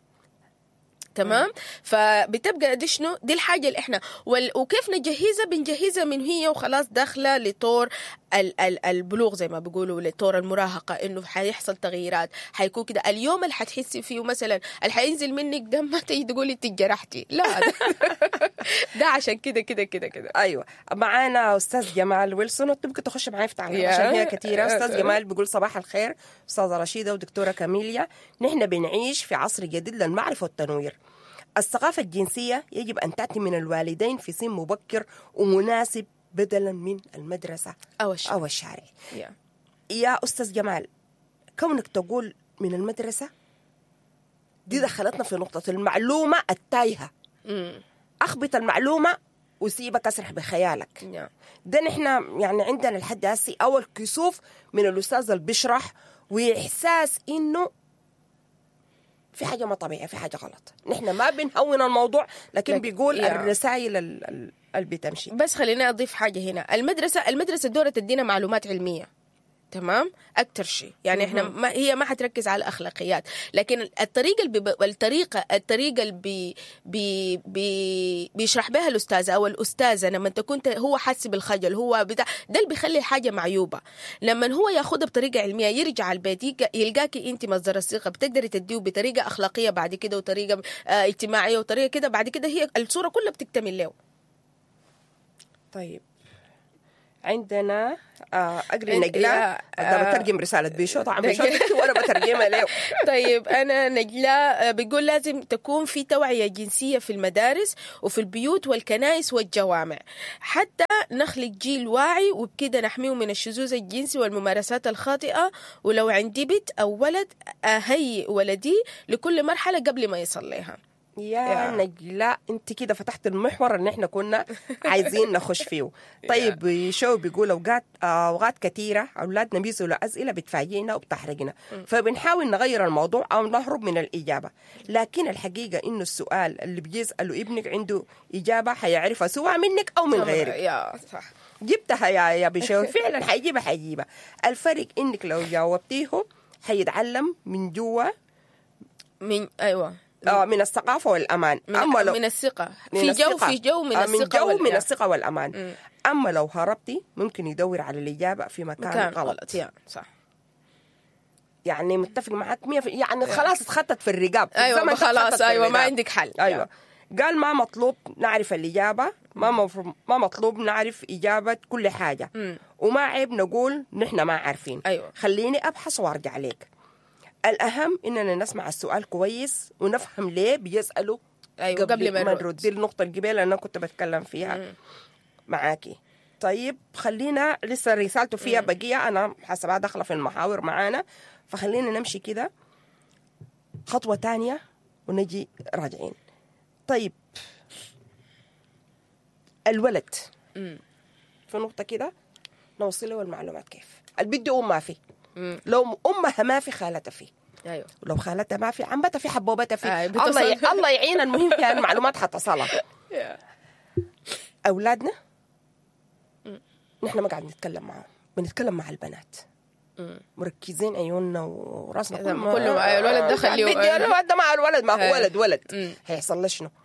تمام. فبتبقى دي شنو دي الحاجه اللي احنا وال... وكيف نجهزها؟ بنجهزها من هي وخلاص داخله لطور ال... ال... البلوغ زي ما بيقولوا، لطور المراهقه، انه حيحصل تغييرات. حيكون كده اليوم اللي حتحسي فيه مثلا اللي حينزل منك دم ما تيجي تقولي انت جرحتي، لا ده, ده عشان كده كده كده كده. ايوه. معانا استاذ جمال ويلسون، وتبقى تخش معي في تعليق عشان هي كثيره. استاذ جمال بيقول صباح الخير استاذه رشيده ودكتوره كاميليا، نحن بنعيش في عصر جديد للمعرفه والتنوير. الثقافة الجنسية يجب أن تأتي من الوالدين في سن مبكر ومناسب بدلا من المدرسة أو الشارع, أو الشارع. yeah. يا أستاذ جمال، كونك تقول من المدرسة دي دخلتنا في نقطة المعلومة التايهة. mm. أخبط المعلومة وسيبك أسرح بخيالك. yeah. ده نحن يعني عندنا الحد هسي أول كسوف من الأستاذ اللي بيشرح، وإحساس إنه في حاجة ما طبيعية، في حاجة غلط. نحن ما بنهون الموضوع، لكن لك بيقول يعني الرسائل اللي بتمشي. بس خلينا أضيف حاجة هنا. المدرسة المدرسة دورة تدينا معلومات علمية، تمام أكتر شيء يعني إحنا ما هي ما حتركز على الأخلاقيات، لكن الطريقة اللي بي الطريقة الطريقة اللي بي بي بي بيشرح بها الأستاذ أو الأستاذة لما تكون هو حاسس بالخجل هو بتاع ده اللي بيخلي الحاجة معيوبة. لما هو ياخدها بطريقة علمية يرجع البيت يلقاكي أنت مصدر الثقة بتقدري تديه بطريقة أخلاقية بعد كده وطريقة آه اجتماعية وطريقة كده بعد كده هي الصورة كلها بتكتمل له. طيب عندنا آه أقري نجلاء آه بترجم رسالة بيشو طبعا بيشو وأنا بترجمها له. طيب أنا نجلاء بيقول لازم تكون في توعية جنسية في المدارس وفي البيوت والكنائس والجوامع حتى نخلق جيل واعي وبكده نحميه من الشذوذ الجنسي والممارسات الخاطئة. ولو عندي بنت أو ولد أهيئ ولدي لكل مرحلة قبل ما يصل لها. يا نجلاء انت كده فتحت المحور اللي احنا كنا عايزين نخش فيه. طيب شو بيقول اوقات اوقات كثيره اولادنا بيسالوا اسئله بتفاجئنا وبتحرجنا فبنحاول نغير الموضوع او نهرب من الاجابه، لكن الحقيقه انه السؤال اللي بيساله ابنك عنده اجابه حيعرفها سواء منك او من غيرك. يا صح جبتها يا يا بشو فعلا حيجيبها حيجيبها. الفرق انك لو جاوبتيه حيتعلم من جوا من ايوه اه من الثقافة والأمان. من, أما لو من الثقة من في الثقة. جو في جو من آه الثقة من جو وال... من الثقة والأمان. م. أما لو هربتي ممكن يدور على الإجابة في مكان, مكان غلط, غلط. يا صح يعني متفق معك مية في يعني خلاص اتخطت في الرقاب. أيوة خلاص أيوة ما عندك حل. أيوة يا. قال ما مطلوب نعرف الإجابة ما مفروض ما مطلوب نعرف إجابة كل حاجة م. وما عيب نقول نحن ما عارفين. أيوة. خليني أبحث وأرجع لك. الأهم إننا نسمع السؤال كويس ونفهم ليه بيسألوا. أيوة قبل, قبل ما نرد. نرد. دي النقطة القبيلة أنا كنت بتكلم فيها م. معاكي. طيب خلينا لسه رسالته فيها بقية أنا حسبها داخلة في المحاور معانا فخلينا نمشي كده خطوة تانية ونجي راجعين. طيب الولد م. في نقطة كده نوصله المعلومات كيف البيت أم ما في م. لو أمها ما في خالتها في أيوة ولو خالتها ما في عمتها في حبوبتها في آه الله ي... الله يعين المهم فيها المعلومات حتصلها. أولادنا نحن ما قاعد نتكلم معهم بنتكلم مع البنات م. مركزين عيوننا وراسنا كله كله الولد دخل الولد مع الولد ما هو ولد ولد م. هيحصل له شنو؟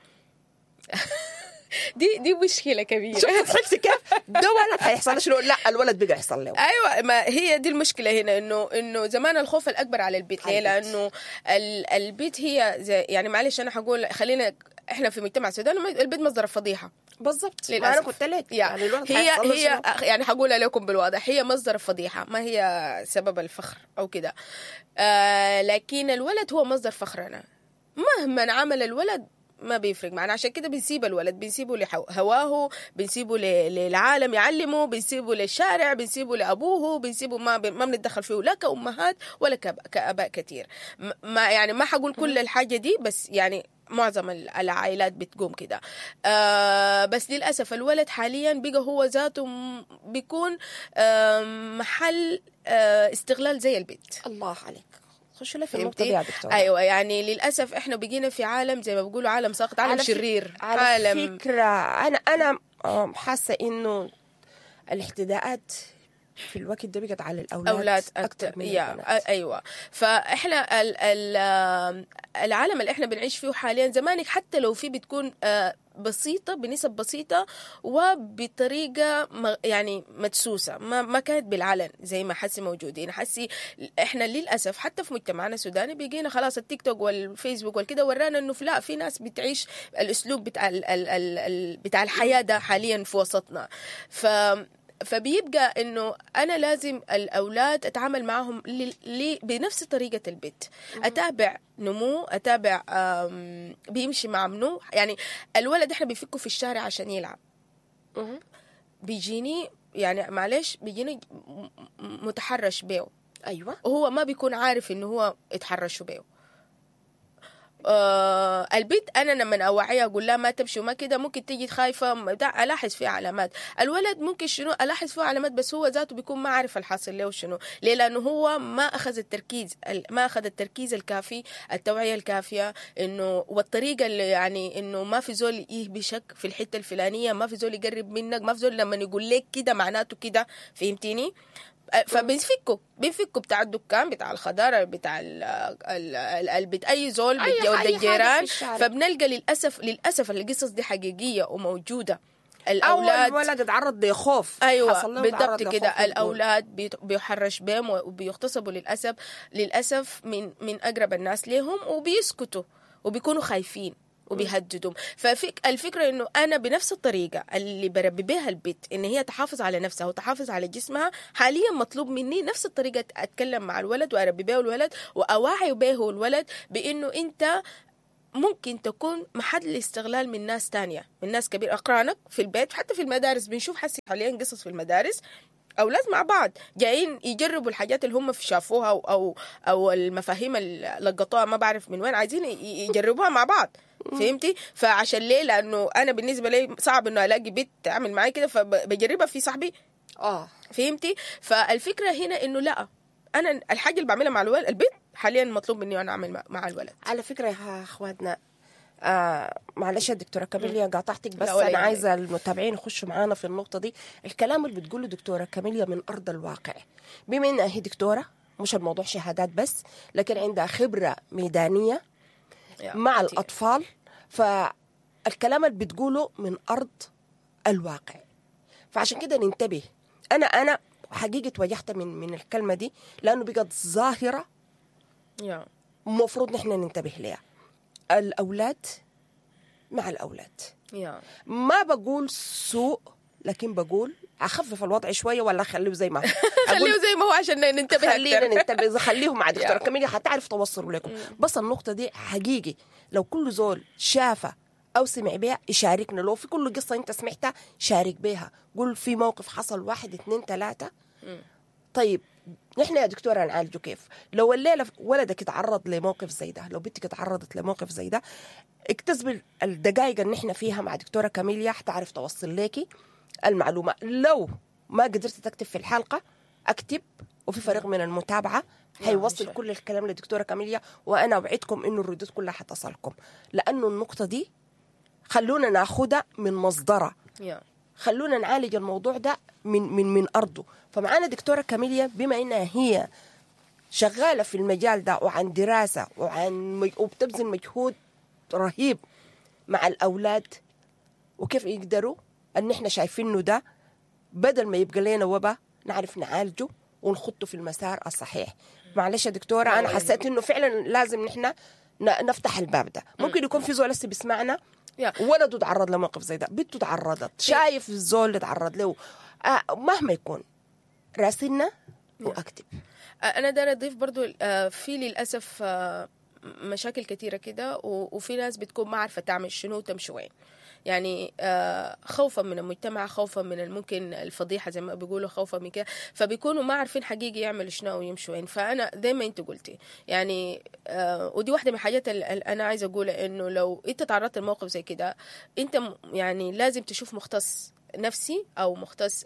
دي دي مشكلة كبيرة. شفت حسي كيف؟ ده ولد هيحصل له شنو؟ لا الولد بقى يحصل له. ايوه ما هي دي المشكلة هنا انه انه زمان الخوف الاكبر على البيت ليه؟ لانه البيت هي زي يعني معلش انا حقول خلينا احنا في مجتمع السودان البيت مصدر الفضيحة بالضبط. انا قلت لك يعني هي هي يعني حقولها لكم بالواضح هي مصدر الفضيحة ما هي سبب الفخر او كده. آه لكن الولد هو مصدر فخرنا مهما عمل الولد ما بيفرق معنا. عشان كده بنسيب الولد بنسيبه لهواه بنسيبه للعالم يعلمه بنسيبه للشارع بنسيبه لأبوه بنسيبه ما ب... ما بنتدخل فيه لا كأمهات ولا كأباء كتير. ما يعني ما حقول كل الحاجة دي بس يعني معظم العائلات بتقوم كده. آه بس للأسف الولد حاليا بقى هو ذاته بيكون آه محل آه استغلال زي البيت. الله عليك خش لي في النقطة دي يا دكتور. أيوة يعني للأسف إحنا بقينا في عالم زي ما بيقولوا عالم ساقط عالم على شرير. على عالم فكرة أنا أنا حاسة إنه الاحتداءات في الوقت ده بقت على الأولاد أولاد أكتر من يا البنات. أيوة فإحنا ال ال العالم اللي إحنا بنعيش فيه حاليا زمانك حتى لو في بتكون بسيطة بنسب بسيطة وبطريقة يعني مدسوسة ما ما كانت بالعلن زي ما حسي موجودين. حسي إحنا للأسف حتى في مجتمعنا السوداني بيجينا خلاص التيك توك والفيسبوك والكده ورانا إنه لا في ناس بتعيش الأسلوب بتاع ال ال ال بتاع الحياة ده حاليا في وسطنا. ف فبيبقى انه انا لازم الاولاد اتعامل معهم لي بنفس طريقه البيت اتابع نمو اتابع بيمشي مع منو. يعني الولد احنا بيفكوا في الشارع عشان يلعب بيجيني يعني معلش بيجيني متحرش بيه. ايوه وهو ما بيكون عارف انه هو اتحرشوا بيه. آه البيت انا لما اوعيها اقول لها ما تمشي وما كده ممكن تيجي خايفه الاحظ فيها علامات. الولد ممكن شنو الاحظ فيه علامات بس هو ذاته بيكون ما عارف الحاصل له شنو ليه لانه هو ما اخذ التركيز ما اخذ التركيز الكافي التوعيه الكافيه انه والطريقه اللي يعني انه ما في زول يهبشك في الحته الفلانيه ما في زول يقرب منك ما في زول لما يقول لك كده معناته كده فهمتيني. فبنفكوا بنفكوا بتاع الدكان بتاع الخضار بتاع ال ال ال ال بتاع اي زول أي بتجود حاجة في الجيران. الشارع. فبنلقى للاسف للاسف القصص دي حقيقيه وموجوده. أول الاولاد ولد اتعرض لخوف، ايوه حصل له بالضبط تعرض كده، لخوف من الاولاد بيت- بيحرش بهم وبيغتصبوا للاسف للاسف من من اقرب الناس ليهم، وبيسكتوا وبيكونوا خايفين وبيهددوا. فالفكره انه انا بنفس الطريقه اللي بربي بها البنت ان هي تحافظ على نفسها وتحافظ على جسمها، حاليا مطلوب مني نفس الطريقه اتكلم مع الولد واربي به الولد واوعي به الولد بانه انت ممكن تكون محل الاستغلال من ناس تانية، من ناس كبير أقرانك في البيت، حتى في المدارس. بنشوف حسي حاليا قصص في المدارس أولاد مع بعض جايين يجربوا الحاجات اللي هم شافوها أو أو, أو المفاهيم اللي لقطوها ما بعرف من وين، عايزين ي- يجربوها مع بعض. فهمتي؟ فعشان ليه؟ لأنه أنا بالنسبة لي صعب إنه ألاقي بنت تعمل معي كده فبجربها في صاحبي. اه فهمتي؟ فالفكرة هنا إنه لا، أنا الحاجة اللي بعملها مع الولد البنت حاليا مطلوب مني أنا أعمل مع- مع الولد. على فكرة يا أخواتنا، آه معلش يا دكتورة كاميليا قاطعتك، بس لا ولا أنا يهمك. عايزة المتابعين يخشوا معانا في النقطة دي. الكلام اللي بتقوله دكتورة كاميليا من أرض الواقع، بما إنها هي دكتورة، مش الموضوع شهادات بس، لكن عندها خبرة ميدانية يا مع كتير. الأطفال. فالكلام اللي بتقوله من أرض الواقع، فعشان كده ننتبه. أنا أنا حقيقة توجهت من من الكلمة دي، لأنه بقت ظاهرة يا المفروض نحن ننتبه لها. الأولاد مع الأولاد، يا ما بقول سوء، لكن بقول أخفف الوضع شوية ولا أخليه زي ما هو. خليه زي ما هو عشان ننتبه خلينا أكتر. ننتبه، خليهم مع دكتورة يا. كاميليا حتعرف توصلوا لكم. بس النقطة دي حقيقي لو كل زول شافها أو سمع بها يشاركنا. لو في كل قصة أنت سمعتها شارك بها، قول في موقف حصل واحد اثنين ثلاثة. طيب نحن يا دكتورة نعالجه كيف؟ لو الليلة ولدك يتعرض لموقف زي ده، لو بنتك تعرضت لموقف زي ده، اكتسب الدقائق اللي نحن فيها مع دكتورة كاميليا حتعرف توصل لك المعلومة. لو ما قدرت تكتب في الحلقة اكتب، وفي فريق من المتابعة حيوصل كل الكلام لدكتورة كاميليا، وأنا أوعدكم إنه الردود كلها حتصلكم، لأنه النقطة دي خلونا ناخدها من مصدرها، يا. خلونا نعالج الموضوع ده من من من أرضه. فمعانا دكتورة كاميليا بما إنها هي شغالة في المجال ده وعن دراسة وعن مج... وبتبذل مجهود رهيب مع الأولاد، وكيف يقدروا أن إحنا شايفينه ده بدل ما يبقى لنا وبا نعرف نعالجه ونخطه في المسار الصحيح. معلش يا دكتورة، أنا حسيت إنه فعلا لازم نحن نفتح الباب ده. ممكن يكون في زول لسه بيسمعنا يا. ولده تعرض لموقف زي ده، بنته تعرضت، شايف الزول اللي تعرض له، آه مهما يكون راسلنا واكتب. انا دايره اضيف برضو آه، في للاسف آه، مشاكل كتيره كده، و- وفي ناس بتكون ما عارفه تعمل شنو وتمشي وين. يعني آه، خوفا من المجتمع، خوفا من الممكن الفضيحه زي ما بيقولوا، خوفا من كده، فبيكونوا ما عارفين حقيقي يعملوا شنو ويمشوا وين. فانا زي ما انت قلتي يعني آه، ودي واحده من الحاجات اللي انا عايزه اقولها، انه لو انت تعرضت لموقف زي كده، انت م- يعني لازم تشوف مختص نفسي او مختص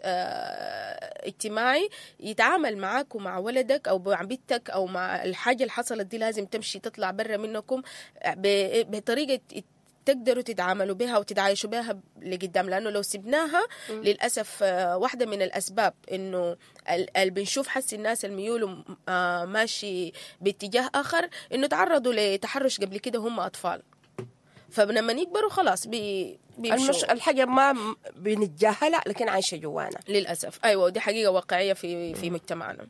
آه اجتماعي يتعامل معك ومع ولدك او مع بنتك او مع الحاجه اللي حصلت دي. لازم تمشي تطلع برا منكم ب- بطريقه تقدروا تتعاملوا بها وتتعايشوا بها لقدام، لانه لو سبناها م. للاسف آه واحده من الاسباب انه اللي بنشوف حس الناس الميول آه ماشي باتجاه اخر، انه تعرضوا لتحرش قبل كده هم اطفال، فلما يكبروا خلاص بي المش... الحاجة ما بنتجاهلها لكن عايشة جوانا للأسف. أيوة، ودي حقيقة واقعية في في مجتمعنا.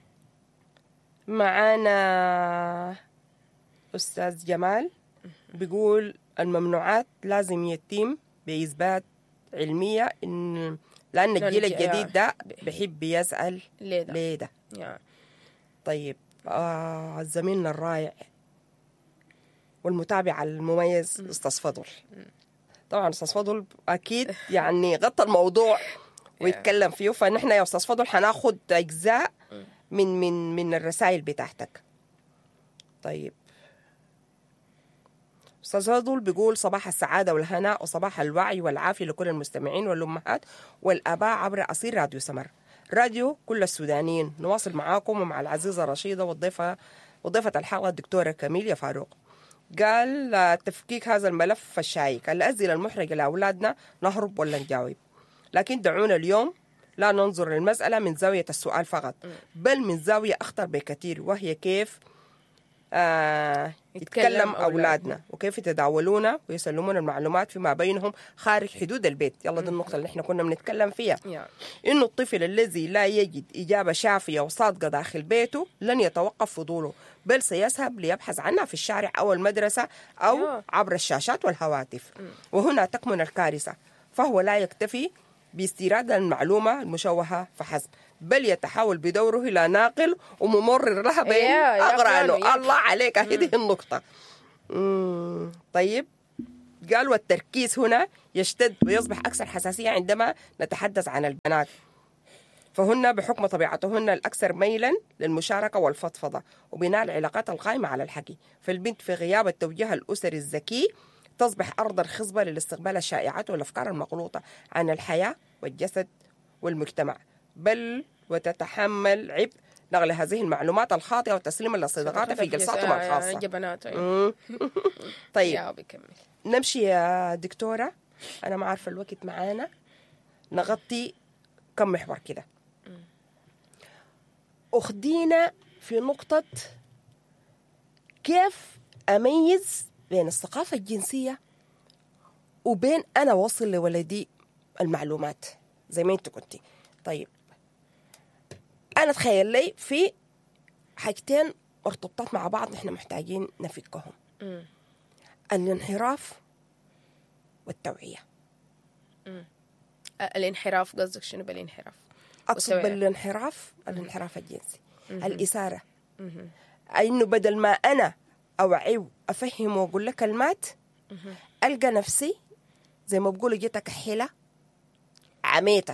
معانا أستاذ جمال بيقول الممنوعات لازم يتم بإثبات علمية، إن لأن الجيل الجديد ده بيحب يسأل ليه ده, ليه ده؟ يعني. طيب آه زميلنا الرائع والمتابع المميز أستاذ فضل، طبعا أستاذ فضل أكيد يعني غطى الموضوع ويتكلم فيه، فنحن يا أستاذ فضل حناخد أجزاء من من من الرسائل بتاعتك. طيب أستاذ فضل بيقول صباح السعادة والهناء وصباح الوعي والعافية لكل المستمعين والأمهات والآباء عبر أصيل راديو سمر، راديو كل السودانيين. نواصل معاكم ومع العزيزة رشيدة والضيفة وضيفة الحلقة الدكتورة كاميليا فاروق. قال تفكيك هذا الملف الشائك، الأسئلة المحرجة لأولادنا نهرب ولا نجاوب، لكن دعونا اليوم لا ننظر للمسألة من زاوية السؤال فقط، بل من زاوية أخطر بكثير، وهي كيف آه يتكلم, يتكلم أولادنا وكيف يتداولون ويسلمون المعلومات فيما بينهم خارج حدود البيت. يلا دي النقطة اللي احنا كنا بنتكلم فيها، إنه الطفل الذي لا يجد إجابة شافية وصادقة داخل بيته لن يتوقف فضوله، بل سيذهب ليبحث عنها في الشارع أو المدرسة أو عبر الشاشات والهواتف. وهنا تكمن الكارثة، فهو لا يكتفي باستيراد المعلومة المشوهة فحسب، بل يتحول بدوره إلى ناقل وممرر لها بين أغرانه. الله عليك، هذه النقطة. مم. طيب، قال والتركيز هنا يشتد ويصبح أكثر حساسية عندما نتحدث عن البنات، فهن بحكم طبيعتهن الأكثر ميلا للمشاركة والفضفضة وبناء العلاقات القائمة على الحكي. فالبنت في غياب التوجيه الأسري الذكي تصبح أرضا خصبة للاستقبال الشائعات والأفكار المغلوطة عن الحياة والجسد والمجتمع، بل وتتحمل عبء نقل هذه المعلومات الخاطئة وتسليمها لصديقاتها في جلساتهم الخاصة. طيب، نمشي يا دكتورة، أنا ما عارفة الوقت معانا، نغطي كم محور كده. أخدينا في نقطة كيف أميز بين الثقافة الجنسية وبين أنا وصل لولدي المعلومات زي ما أنت كنتي. طيب، أنا تخيل لي في حاجتين مرتبطات مع بعض نحن محتاجين نفكهم: م. الانحراف والتوعية. م. الانحراف قصدك شنو بالانحراف؟ أقصد بالانحراف الانحراف الجنسي، م. الإثارة، إنه بدل ما أنا أوعي أفهم وأقول لك كلمات، م. ألقى نفسي زي ما بقولوا جيتك حيلة عميتة.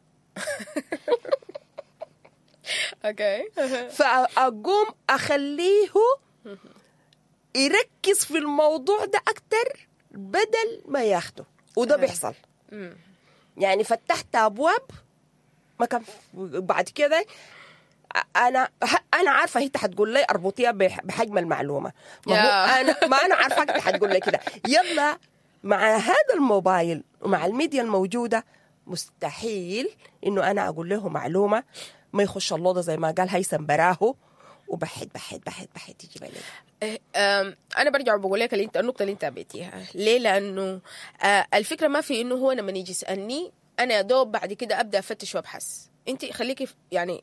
اوكي. فأقوم أخليه يركز في الموضوع ده أكتر بدل ما ياخده، وده بيحصل. يعني فتحت أبواب ما كان بعد كده أنا أنا عارفة هي حتقول لي أربطيها بحجم المعلومة، ما هو أنا ما أنا عارفة أنت حتقول لي كده. يلا مع هذا الموبايل ومع الميديا الموجودة مستحيل إنه أنا أقول له معلومة ما يخش اللوضة زي ما قال هيثم براهو وبحث بحث بحث بحث يجيب لي. أنا برجع بقول لك النقطة اللي أنت بيتيها ليه، لأنه الفكرة ما في إنه هو لما يجي يسألني أنا يا دوب بعد كده أبدأ أفتش وأبحث. أنت خليكي يعني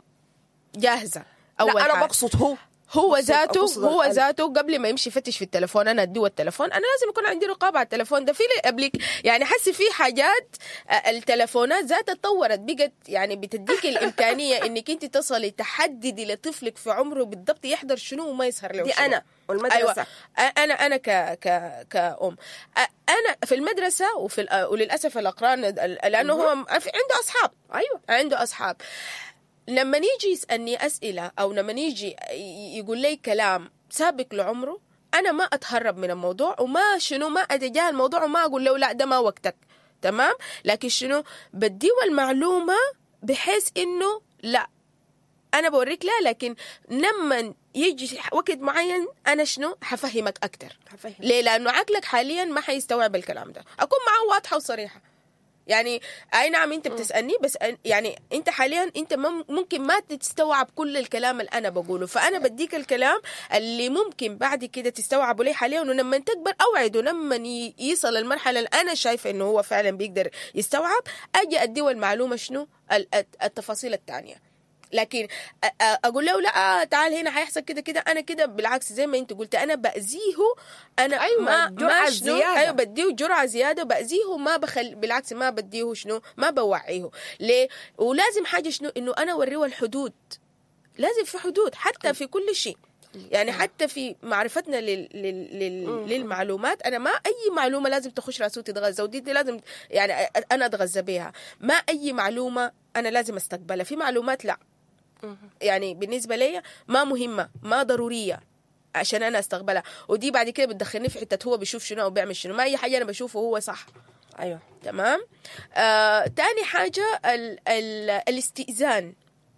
جاهزة. أول لا، أنا حاجة بقصد هو هو ذاته هو ذاته قبل ما يمشي يفتش في التلفون أنا أديه التلفون، أنا لازم يكون عندي رقابة على التلفون ده. في لي أبليك يعني حسي في حاجات التلفونات ذاتها تطورت بقت يعني بتديك الإمكانية إنك أنت تصلي تحددي لطفلك في عمره بالضبط يحضر شنو وما يسهر له دي شنو. أنا والمدرسة. أيوة. أنا أنا ك ك كأم أنا في المدرسة وفي وللأسف الأقران لأنه هو عنده أصحاب. أيوة عنده أصحاب. لما نيجي يسألني أسئلة أو لما نيجي يقول لي كلام سابق لعمره أنا ما أتهرب من الموضوع وما شنو ما أتجاهل الموضوع وما أقول له لا ده ما وقتك، تمام؟ لكن شنو بديه المعلومة بحيث إنه لا أنا بوريك لا، لكن لما يجي وقت معين أنا شنو حفهمك أكتر. حفهم. ليه؟ لأنه عقلك حاليا ما حيستوعب الكلام ده. أكون معه واضحة وصريحة. يعني اي نعم انت بتسالني بس يعني انت حاليا انت ممكن ما تستوعب كل الكلام اللي انا بقوله، فانا بديك الكلام اللي ممكن بعد كده تستوعبه لي حاليا، ولما تكبر اوعده لما يصل المرحله اللي انا شايفه انه هو فعلا بيقدر يستوعب اجي اديه المعلومه شنو التفاصيل الثانيه. لكن اقول له لا تعال هنا هيحصل كده كده، انا كده بالعكس زي ما انت قلت انا باذيه. انا أيوة ما جرعه زياده. ايوه بديه جرعه زياده باذيه، ما بخل بالعكس ما بديه شنو ما بوعيه. ليه؟ ولازم حاجه شنو انه انا اوريه الحدود. لازم في حدود حتى في كل شيء، يعني حتى في معرفتنا لل... لل... لل... للمعلومات. انا ما اي معلومه لازم تخش راسي وتتغذى، ودي لازم يعني انا اتغذى بها. ما اي معلومه انا لازم استقبلها. في معلومات لا يعني بالنسبة لي ما مهمة ما ضرورية عشان أنا أستقبلها، ودي بعد كده بتدخلني في حتة هو بيشوف شنو أو بيعمل شنو. ما أي حاجة أنا بشوفه هو صح. أيوة تمام. آه، تاني حاجة ال ال الاستئذان.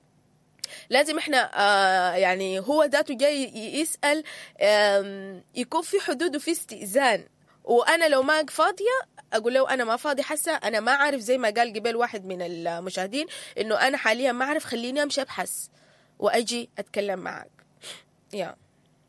لازم إحنا آه يعني هو ذاته جاي يسأل يكون في حدود وفي استئذان، وانا لو ما فاضيه اقول له انا ما فاضي حسا، انا ما عارف، زي ما قال قبل واحد من المشاهدين انه انا حاليا ما اعرف، خليني امشي ابحث واجي اتكلم معك. يا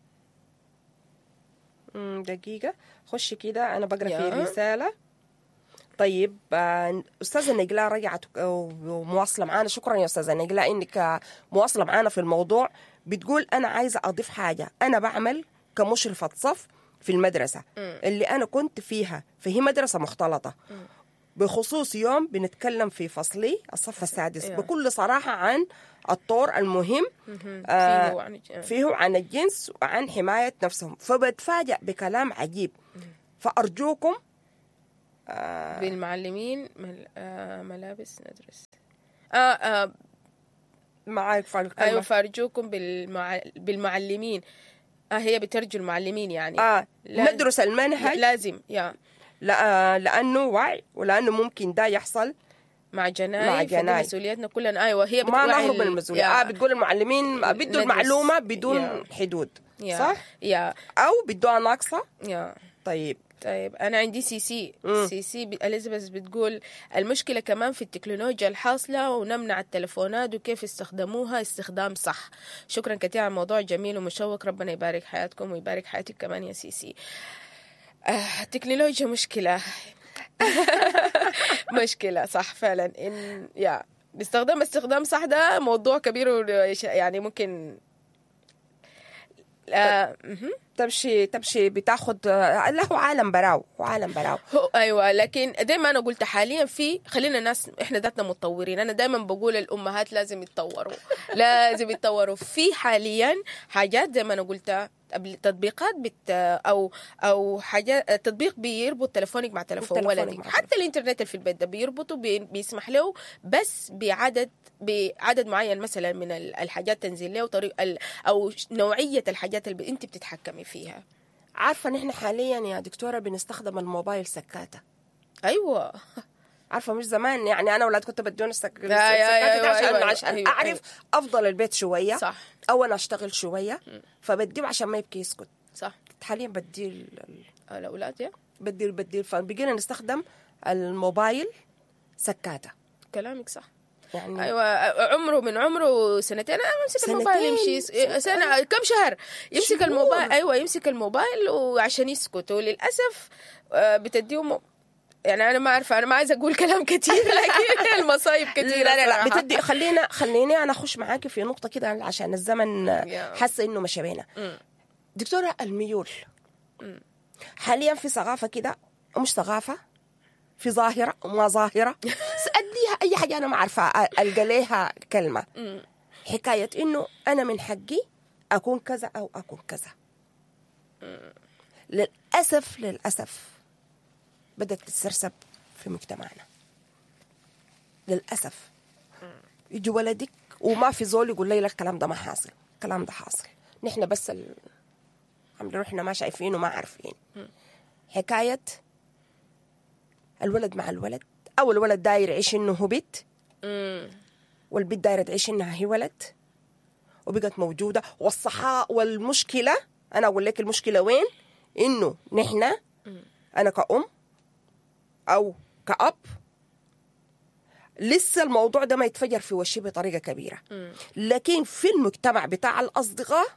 دقيقة خش كده أنا بقرأ يا. في رسالة. طيب آه، أستاذة نجلاء رجعت ومواصلة معانا. شكرا يا أستاذة نجلاء إنك مواصلة معانا في الموضوع. بتقول أنا عايزة أضيف حاجة. أنا بعمل كمشرفة صف في المدرسة اللي أنا كنت فيها، فهي مدرسة مختلطة. بخصوص يوم بنتكلم في فصلي الصف السادس بكل صراحة عن الطور المهم آه فيه عن الجنس وعن حماية نفسهم، فبتفاجأ بكلام عجيب. فأرجوكم آه بالمعلمين مل... آه ملابس ندرس آه آه معاك أيوة فأرجوكم بالمع... بالمعلمين. آه هي بترجو المعلمين يعني آه لازم. ندرس المنهج لازم يا لا لأنه وعي، ولأنه ممكن ده يحصل مع جناي مع جناي مسؤوليتنا كلنا. أيوة هي ما نهرب من المسؤولية. آه بتقول المعلمين بدوا المعلومة بدون يا. حدود يا. صح يا. أو بدوها ناقصة. يا. طيب طيب أنا عندي سي سي مم. سي سي إليزابيث بتقول المشكلة كمان في التكنولوجيا الحاصلة، ونمنع التلفونات وكيف استخدموها استخدام صح. شكرا كثير على موضوع جميل ومشوق، ربنا يبارك حياتكم ويبارك حياتك كمان يا سي سي. آه التكنولوجيا مشكلة مشكلة صح فعلا. إن يا باستخدام استخدام صح ده موضوع كبير يعني ممكن آه تمشي تمشي بتاخد له عالم براو وعالم براو. ايوه لكن زي ما انا قلت حاليا في خلينا الناس احنا ذاتنا متطورين. انا دائما بقول الامهات لازم يتطوروا لازم يتطوروا في حاليا حاجات زي ما انا قلت تطبيقات بت او او حاجات تطبيق بيربط تلفونك مع تلفون ولدك، حتى الانترنت اللي في البيت ده بيربطه بي بيسمح له بس بعدد بعدد معين مثلا من الحاجات تنزل له طريق او نوعيه الحاجات اللي انت بتتحكمي فيها. عارفه نحن حاليا يا دكتوره بنستخدم الموبايل سكاته. ايوه عارفه مش زمان يعني انا اولاد كنت بدون السك... يا يا السكاته يا عشان أيوة عشان أيوة اعرف أيوة. افضل البيت شويه صح. او انا اشتغل شويه فبديه عشان ما يبكي يسكت. صح. حاليا بدي ال... الاولاد يا بدي بدي فبقينا نستخدم الموبايل سكاته. كلامك صح يعني ايوه عمره من عمره سنتين انا امسك الموبايل يمشي سنه كم شهر يمسك شهور. الموبايل ايوه يمسك الموبايل وعشان يسكت، وللاسف بتديهم يعني انا ما عارفه انا ما عايزه اقول كلام كتير لكن المصايب كتير. لا لا لا بتدي خلينا خليني انا اخش معاكي في نقطه كده عشان الزمن حاسه انه مشى بينا. دكتوره الميول حاليا في ثقافه كده مش ثقافه، في ظاهره وما ظاهره سأليها اي حاجه انا ما عارفه القى ليها كلمه حكايه انه انا من حقي اكون كذا او اكون كذا. للاسف للاسف بدأت تتسرسب في مجتمعنا للأسف. يجي ولدك وما في زول يقول لي لا الكلام ده ما حاصل، الكلام ده حاصل، نحن بس ال... عم نروحنا ما شايفين وما عارفين. حكاية الولد مع الولد أو الولد داير يعيش إنه هو بنت والبنت دايرة تعيش إنها هي ولد وبقت موجودة. والصحاء والمشكلة أنا أقول لك المشكلة وين، إنه نحن أنا كأم أو كأب لسه الموضوع ده ما يتفجر في وشي بطريقة كبيرة. لكن في المجتمع بتاع الأصدقاء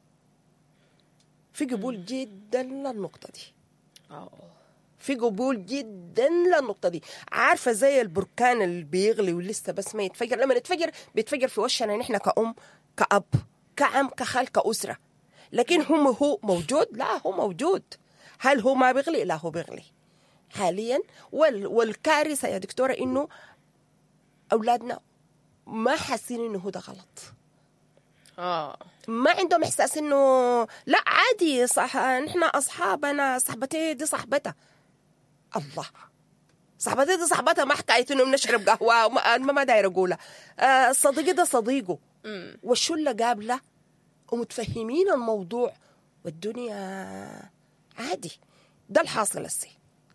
في قبول جدا للنقطة دي، في قبول جدا للنقطة دي. عارفة زي البركان اللي بيغلي ولسه بس ما يتفجر، لما يتفجر بيتفجر في وشنا نحن كأم كأب كعم كخال كأسرة. لكن هم هو موجود؟ لا هو موجود. هل هو ما بيغلي؟ لا هو بيغلي حاليا. وال والكارثة يا دكتورة إنه أولادنا ما حاسين إنه هو ده غلط. آه. ما عندهم إحساس إنه لا عادي صح نحن أصحاب، أنا صاحبتي دي صاحبتها. الله صاحبتي دي صاحبتها ما حكاية إنه بنشرب قهوة ما, ما داير أقولها. آه صديقي ده صديقه والشلة قابلة ومتفهمين الموضوع والدنيا عادي. ده الحاصل السي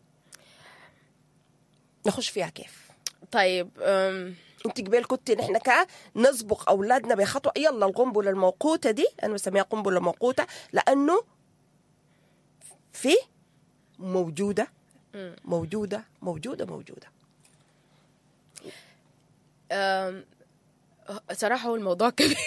نخش فيها كيف؟ طيب أم... انت قبل كنت نحن كا نسبق اولادنا بخطوه يلا القنبله الموقوته دي انا بسميها قنبله موقوته لانه في موجودة موجودة موجودة موجودة. أم، صراحة هو الموضوع كبير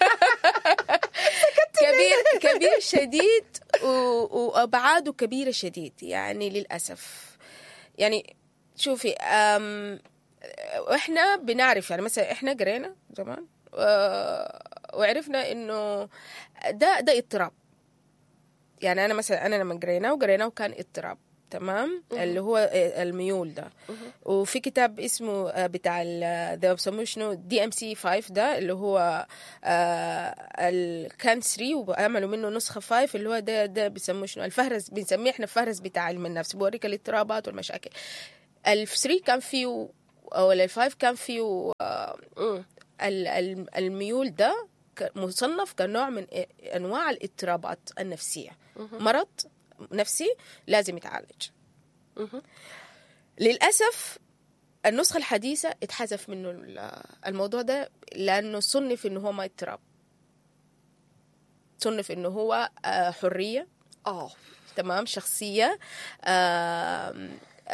كبير كبير شديد و- وأبعاده كبيرة شديد يعني للأسف. يعني شوفي أم، وإحنا بنعرف يعني مثلا إحنا قرينا زمان آه، وعرفنا إنه ده ده اضطراب. يعني أنا مثلا أنا لما قرينا وقرينا وكان اضطراب تمام اللي هو الميول ده. وفي كتاب اسمه آه، بتاع ال- ده بسموه شنو دي ام سي خمسة ده اللي هو آه، ال كان ثلاثة وعملوا منه نسخة خمسة اللي هو ده ده بيسموه شنو الفهرس بنسميه احنا الفهرس بتاع علم النفس بوريك الاضطرابات والمشاكل. ال ثلاثة كان فيه او ال خمسة كان فيه آه، ال- ال- الميول ده ك- مصنف كنوع من انواع الاضطرابات النفسية. مرض نفسي لازم يتعالج. للأسف النسخة الحديثة اتحذف منه ال- الموضوع ده لأنه صنف إنه هو ما اضطراب، صنف إنه هو آه، حرية اه تمام شخصية. آه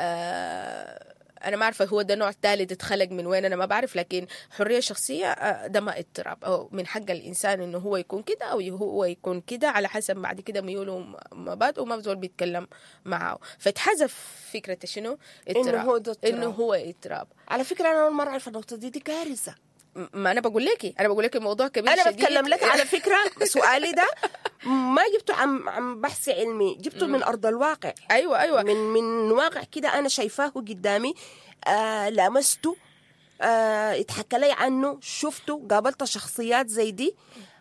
آه أنا ما أعرف هو ده نوع ثالث اتخلق من وين أنا ما بعرف، لكن حرية شخصية آه، ده ما اضطراب أو من حق الإنسان إنه هو يكون كده أو هو يكون كده على حسب بعد كده ميوله ومبادئه وما بزول بيتكلم معه. فاتحذف فكرة شنو اضطراب إنه هو ده اضطراب. إنه هو اضطراب. على فكرة أنا أول مرة أعرف النقطة دي، دي كارثة. ما أنا بقول لك أنا بقول لك الموضوع كبير أنا شديد. بتكلم لك على فكرة سؤالي ده ما جبته عن عن بحث علمي، جبته من أرض الواقع. أيوة أيوة من من واقع كده أنا شايفاه قدامي، آه لامسته، آه يتحكى لي عنه، شفته، قابلت شخصيات زي دي.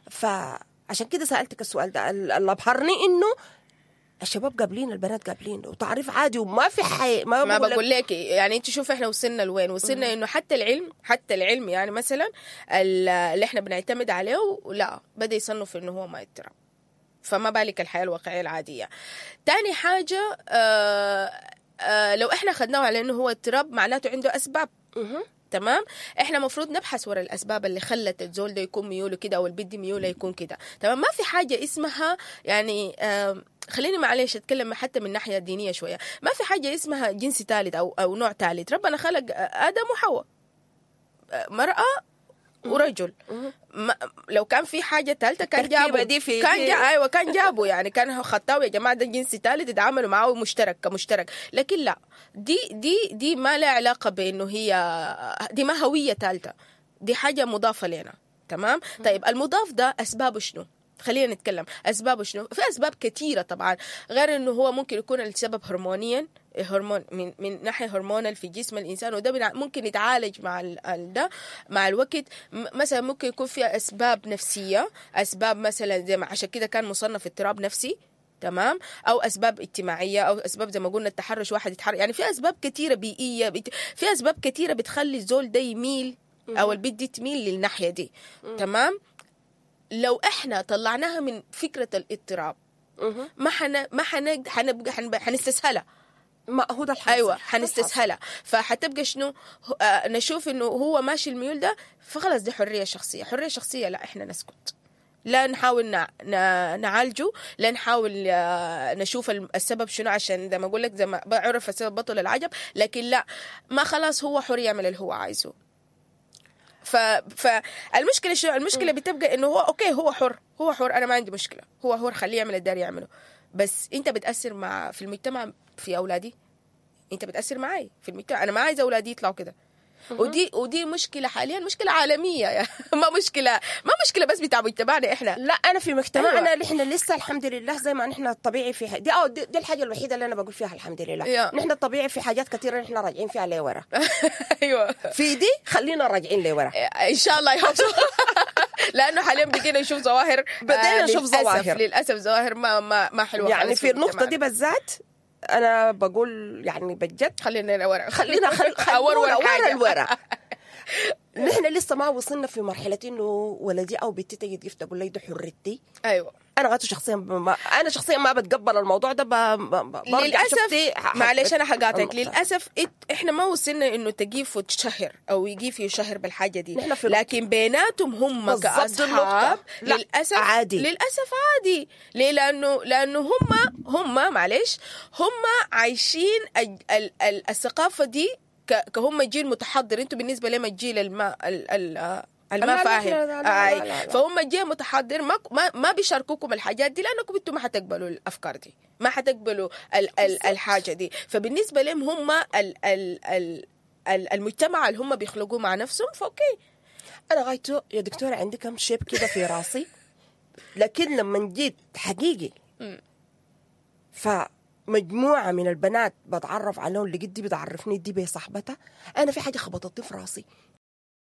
فعشان كده سألتك السؤال ده. اللي أبهرني إنه الشباب قابلين، البنات قابلين، وتعريف عادي وما في حي. ما, ما بقول بقول لك يعني انت شوف احنا وصلنا لوين وصلنا. انه حتى العلم حتى العلم يعني مثلا ال- اللي احنا بنعتمد عليه لا بدا يصنف انه هو ما اضطراب، فما بالك الحياه الواقعيه العاديه. تاني حاجه آه آه لو احنا خدناه على انه هو اضطراب معناته عنده اسباب. تمام احنا مفروض نبحث وراء الاسباب اللي خلت الزول ده يكون ميوله كده او البنت ميوله يكون كده. تمام ما في حاجه اسمها يعني آه خليني معلش اتكلم حتى من ناحيه دينيه شويه، ما في حاجه اسمها جنس ثالث او او نوع ثالث. ربنا خلق ادم وحواء، مرأة ورجل. ما لو كان في حاجه ثالثه كان جابوا دي في كان دي. جا ايوه كان جابوا يعني كان خطاوا يا جماعه ده جنس ثالث يتعاملوا معاه مشترك كمشترك. لكن لا دي دي دي ما لها علاقه بانه هي دي ما هويه ثالثه، دي حاجه مضافه لنا. تمام طيب المضاف ده اسبابه شنو؟ خلينا نتكلم اسبابه شنو. في اسباب كثيره طبعا غير انه هو ممكن يكون السبب هرمونيا، هرمون من من ناحيه هرمونال في جسم الانسان، وده بنع- ممكن يتعالج مع ال- ال- ده مع الوقت. م- مثلا ممكن يكون فيها اسباب نفسيه، اسباب مثلا زي ما عشان كده كان مصنف اضطراب نفسي. تمام او اسباب اجتماعيه او اسباب زي ما قلنا التحرش، واحد يتحرش يعني في اسباب كثيره بيئيه، بت- في اسباب كثيره بتخلي الزول ده يميل او البنت دي تميل للناحيه دي. تمام لو احنا طلعناها من فكره الاضطراب ما حن ما حن حنبقى حنبقى حنستسهلها. ما هو ده الحاصل. ايوه حنستسهلها، فحتبقى شنو آه نشوف انه هو ماشي الميول ده فخلاص دي حريه شخصيه. حريه شخصيه لا احنا نسكت، لا نحاول نع... ن- نعالجه، لا نحاول آه، نشوف الم- السبب شنو عشان زي ما اقول لك زي ما بعرف السبب بطل العجب. لكن لا ما خلاص هو حر يعمل اللي هو عايزه. ف فالمشكله شو المشكله بتبقى انه هو اوكي هو حر هو حر انا ما عندي مشكله، هو حر خليه يعمل الدار يعمله، بس انت بتاثر مع في المجتمع في اولادي، انت بتاثر معي في المجتمع. انا ما عايزه اولادي يطلعوا كده. ودي ودي مشكله حاليا مشكله عالميه يعني ما مشكله ما مشكله بس بتاع مجتمعنا احنا. لا انا في مجتمعنا أيوة. نحن لسه الحمد لله زي ما نحن الطبيعي في ح... دي اه دي, دي الحاجه الوحيده اللي انا بقول فيها الحمد لله. يا. نحن الطبيعي في حاجات كثيره نحن راجعين فيها لورا. ايوه في دي خلينا راجعين لورا ان شاء الله يا لانه حاليا بدينا نشوف ظواهر بدينا نشوف للأسف ظواهر. للاسف ظواهر ما ما ما حلوه يعني خالص في النقطه مجتمعنا. دي بالذات انا بقول يعني بجد خلينا ورا خلينا خل... خلينا أورور ورا حاجة. الورا. نحن احنا لسه ما وصلنا في مرحله انه ولدي او بنتي تجي تقف تقول لي ده حريتي. ايوه انا غايته شخصيا ما انا شخصيا ما بتقبل الموضوع ده. ب... ب... برجع للاسف معلش انا حقاطعك، النقطة. للاسف إت... احنا ما وصلنا انه تقيف وتشهر او يقيف يشهر بالحاجه دي، نحن في لكن بيناتهم هم بالضبط كاصحاب النقطة. لا، للاسف عادي. للاسف عادي. ليه؟ لانه لانه هم هم معلش هم عايشين ال... ال... ال... الثقافه دي ك... كهم جيل متحضر. انتوا بالنسبه لهم الجيل الما ال... ال... الما لا لا فاهم. لا لا لا آي. لا لا لا. فهم جاي متحضر ما ما ما بيشاركوكم الحاجات دي لانكم انتم ما حتقبلوا الافكار دي، ما حتقبلوا ال ال الحاجه دي. فبالنسبه لهم هم ال ال ال ال المجتمع اللي هم بيخلقوه مع نفسهم فاوكي. انا غايته يا دكتوره عندي كم شيب كده في راسي، لكن لما جيت حقيقي فمجموعه من البنات بتعرف عليهم، اللي قد دي بتعرفني دي بصاحبتها، انا في حاجه خبطتني في راسي